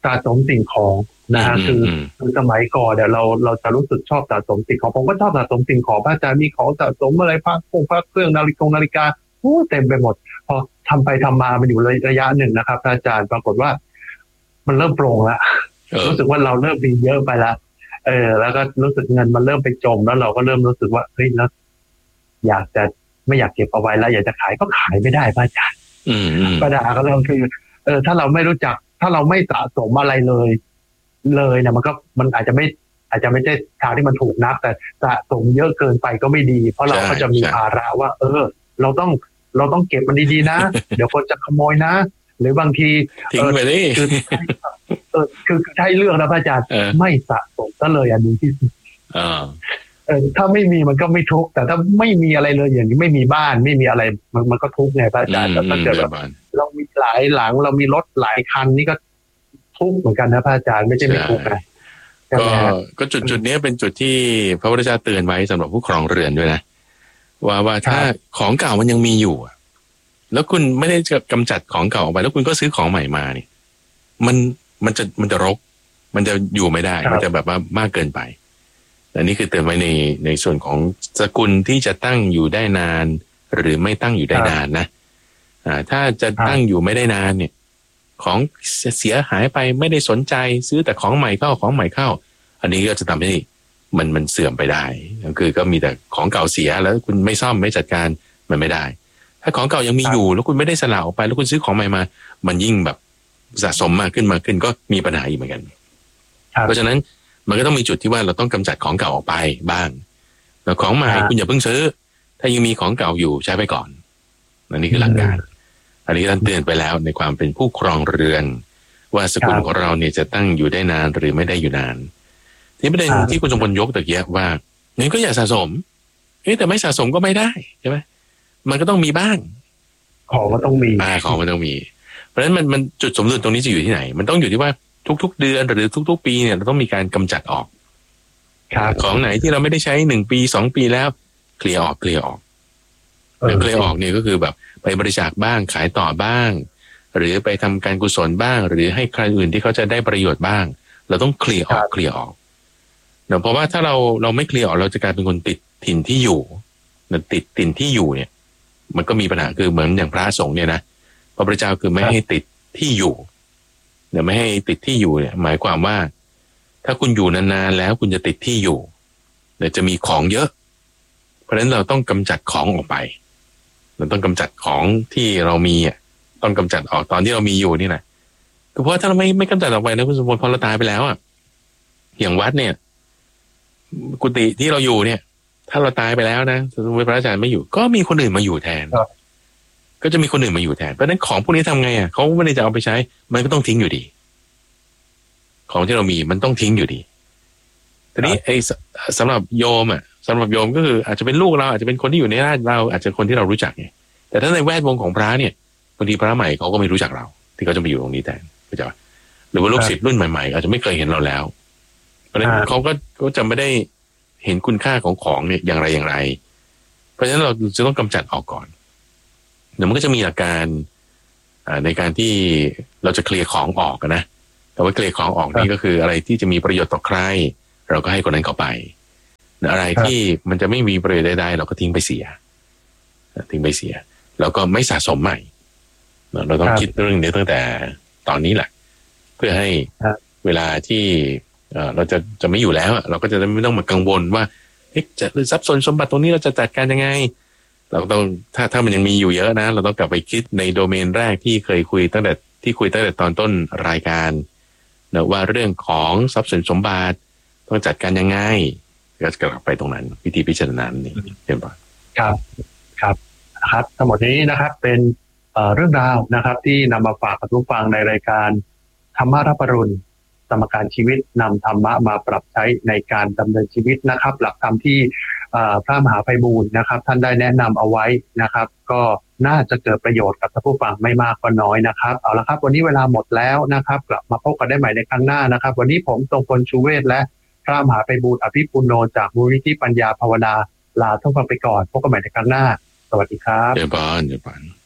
สะสมสิ่งของนะฮะคือคือสมัยก่อนเนี่ยเราเราจะรู้สึกชอบสะสมสิ่งของผมก็ชอบสะสมสิ่งของพระอาจารย์มีของสะสมอะไรพระพงพระเครื่องนาฬิกานาฬิกาโอ้เต็มไปหมดพอทำไปทำมามันอยู่ระยะหนึ่งนะครับพระอาจารย์ปรากฏว่ามันเริ่มโปร่งแล้วรู้สึกว่าเราเริ่มมีเยอะไปแล้วเออแล้วก็รู้สึกเงินมันเริ่มไปจมแล้วเราก็เริ่มรู้สึกว่าเฮ้ยแล้วอยากจะไม่อยากเก็บเอาไว้แล้วอยากจะขายก็ขายไม่ได้พระอาจารย์ปัญหาก็เริ่มคือเออถ้าเราไม่รู้จักถ้าเราไม่สะสมอะไรเลยเลยเนี่ยมันก็มันอาจจะไม่อาจจะไม่ใช่ทางที่มันถูกนักแต่สะสมเยอะเกินไปก็ไม่ดีเพราะเราก็จะมีภาระว่าเออเราต้องเราต้องเก็บมันดีๆนะ เดี๋ยวคนจะขโมยนะหรือบางทีทิ้งไปเลยคือเออคือใช้เรื่องนะพระอาจารย์ไม่สะสมก็เลยอันนี้ที่เออถ้าไม่มีมันก็ไม่ทุกข์แต่ถ้าไม่มีอะไรเลยอย่างนี้ไม่มีบ้านไม่มีอะไรมันมันก็ทุกข์ไงพระอาจารย์แต่ถ้าเกิดแบบเรามีหลายหลังเรามีรถหลายคันนี่ก็ทุกข์เหมือนกันนะพระอาจารย์ไม่ใช่ไม่ทุกข์นะก็ก็จุดจุดนี้เป็นจุดที่พระพุทธเจ้าเตือนไว้สำหรับผู้ครองเรือนด้วยนะว่าว่าถ้าของเก่ามันยังมีอยู่แล้วคุณไม่ได้จะกำจัดของเก่าออกไปแล้วคุณก็ซื้อของใหม่มาเนี่ยมันมันจะมันจะรกมันจะอยู่ไม่ได้มันจะแบบว่ามากเกินไปอันนี้คือเตือนไว้ในในส่วนของสกุลที่จะตั้งอยู่ได้นานหรือไม่ตั้งอยู่ได้นานนะอ่าถ้าจะตั้งอยู่ไม่ได้นานเนี่ยของเสียหายไปไม่ได้สนใจซื้อแต่ของใหม่เข้าของใหม่เข้าอันนี้ก็จะทำให้มันมันเสื่อมไปได้คือก็มีแต่ของเก่าเสียแล้วคุณไม่ซ่อมไม่จัดการมันไม่ได้ถ้าของเก่ายังมีอยู่แล้วคุณไม่ได้สละออกไปแล้วคุณซื้อของใหม่มามันยิ่งแบบสะสมมากขึ้นมากขึ้นก็มีปัญหาอีกเหมือนกันเพราะฉะนั้นมันก็ต้องมีจุดที่ว่าเราต้องกำจัดของเก่าออกไปบ้างแล้วของใหม่คุณอย่าเพิ่งซื้อถ้ายังมีของเก่าอยู่ใช้ไปก่อนอันนี้คือหลักการอันนี้ท่านเตือนไปแล้วในความเป็นผู้ครองเรือนว่าสกุลของเราเนี่ยจะตั้งอยู่ได้นานหรือไม่ได้อยู่นานที่ประเด็นที่คุณสมพลยกตะเกียบว่างั้นก็อย่าสะสมเอ๊ะแต่ไม่สะสมก็ไม่ได้ใช่ไหมมันก็ต้องมีบ้างของก็ต้องมีของมันต้องมีเพราะฉะนั้นมันมันจุดสมดุลตรงนี้จะอยู่ที่ไหนมันต้องอยู่ที่ว่าทุกๆเดือนหรือทุกๆปีเนี่ยเราต้องมีการกำจัดออกของไหนที่เราไม่ได้ใช้หนึ่งปีสองปีแล้วเคลียร์ออกเคลียร์ออกเคลียร์ออกเนี่ยก็คือแบบไปบริจาคบ้างขายต่อบ้างหรือไปทำการกุศลบ้างหรือให้ใครอื่นที่เขาจะได้ประโยชน์บ้างเราต้องเคลียร์ออกเคลียร์ออกเนาะเพราะว่าถ้าเราเราไม่เคลียร์ออกเราจะกลายเป็นคนติดถิ่นที่อยู่ติดถิ่นที่อยู่เนี่ยมันก็มีปัญหาคือเหมือนอย่างพระสงฆ์เนี่ยนะพระพุทธเจ้าคือไม่ให้ติดที่อยู่เนี่ยไม่ให้ติดที่อยู่เนี่ยหมายความว่าถ้าคุณอยู่นานๆแล้วคุณจะติดที่อยู่เดี๋ยวจะมีของเยอะเพราะฉะนั้นเราต้องกำจัดของออกไปเราต้องกำจัดของที่เรามีอ่ะต้องกำจัดออกตอนที่เรามีอยู่นี่แหละคือเพราะถ้าเราไม่ไม่กำจัดออกไปนะคุณสมบูรณ์พอเราตายไปแล้วอ่ะอย่างวัดเนี่ยกุฏิที่เราอยู่เนี่ยถ้าเราตายไปแล้วนะสมมติพระอาจารย์ไม่อยู่ก็มีคนอื่นมาอยู่แทนก็จะมีคนอื่นมาอยู่แทนเพราะฉะนั้นของพวกนี้ทำไงอ่ะเขาไม่ได้จะเอาไปใช้มันก็ต้องทิ้งอยู่ดีของที่เรามีมันต้องทิ้งอยู่ดีทีนี้ไอ้สำหรับโยมอ่ะสำหรับโยมก็คืออาจจะเป็นลูกเราอาจจะเป็นคนที่อยู่ในราชเราอาจจะคนที่เรารู้จักไงแต่ถ้าในแวดวงของพระเนี่ยบางทีพระใหม่เขาก็ไม่รู้จักเราที่เขาจะมาอยู่ตรงนี้แทนเข้าใจป่ะหรือว่าลูกศิษย์รุ่นใหม่ๆอาจจะไม่เคยเห็นเราแล้วเพราะฉะนั้นเขาก็ก็จะไม่ได้เห็นคุณค่าของของเนี่ยอย่างไรอย่างไรเพราะฉะนั้นเราจะต้องกำจัดออกก่อนเดี๋ยวมันก็จะมีหลักการในการที่เราจะเคลียร์ของออกนะแต่ว่าเคลียร์ของออกนี่ก็คืออะไรที่จะมีประโยชน์ต่อใครเราก็ให้คนนั้นเข้าไปอะไรที่มันจะไม่มีประโยชน์ใดๆเราก็ทิ้งไปเสียทิ้งไปเสียแล้วก็ไม่สะสมใหม่เราต้องคิดเรื่องนี้ตั้งแต่ตอนนี้แหละเพื่อให้เวลาที่เราจะจะไม่อยู่แล้วเราก็จะไม่ต้องมากังวลว่าจะทรัพย์สินสมบัติตรงนี้เราจะจัดการยังไงเราต้องถ้าถ้ามันยังมีอยู่เยอะนะเราต้องกลับไปคิดในโดเมนแรกที่เคยคุยตั้งแต่ที่คุยตั้งแต่ตอนต้นรายการนะว่าเรื่องของทรัพย์สินสมบัติต้องจัดการยังไงก็กลับไปตรงนั้นวิธีพิจารณานี่เห็นป่ะครับครับครับทั้งหมดนี้นะครับเป็นเอ่อเรื่องราวนะครับที่นำมาฝากกับทุกฟังในรายการธรรมรับปรุณสมการชีวิตนำธรรมะมาปรับใช้ในการดำเนินชีวิตนะครับหลักธรรมที่พระมหาไพบูลย์นะครับท่านได้แนะนำเอาไว้นะครับก็น่าจะเกิดประโยชน์กับท่านผู้ฟังไม่มากก็น้อยนะครับเอาละครับวันนี้เวลาหมดแล้วนะครับกลับมาพบกันได้ใหม่ในครั้งหน้านะครับวันนี้ผมทรงพลชูเวศและพระมหาไพบูลย์อภิปุโนจากมูลนิธิปัญญาภาวนาลาท่านฟังไปก่อนพบกันใหม่ในครั้งหน้าสวัสดีครับเดี๋ยวบานเดี๋ยวบาน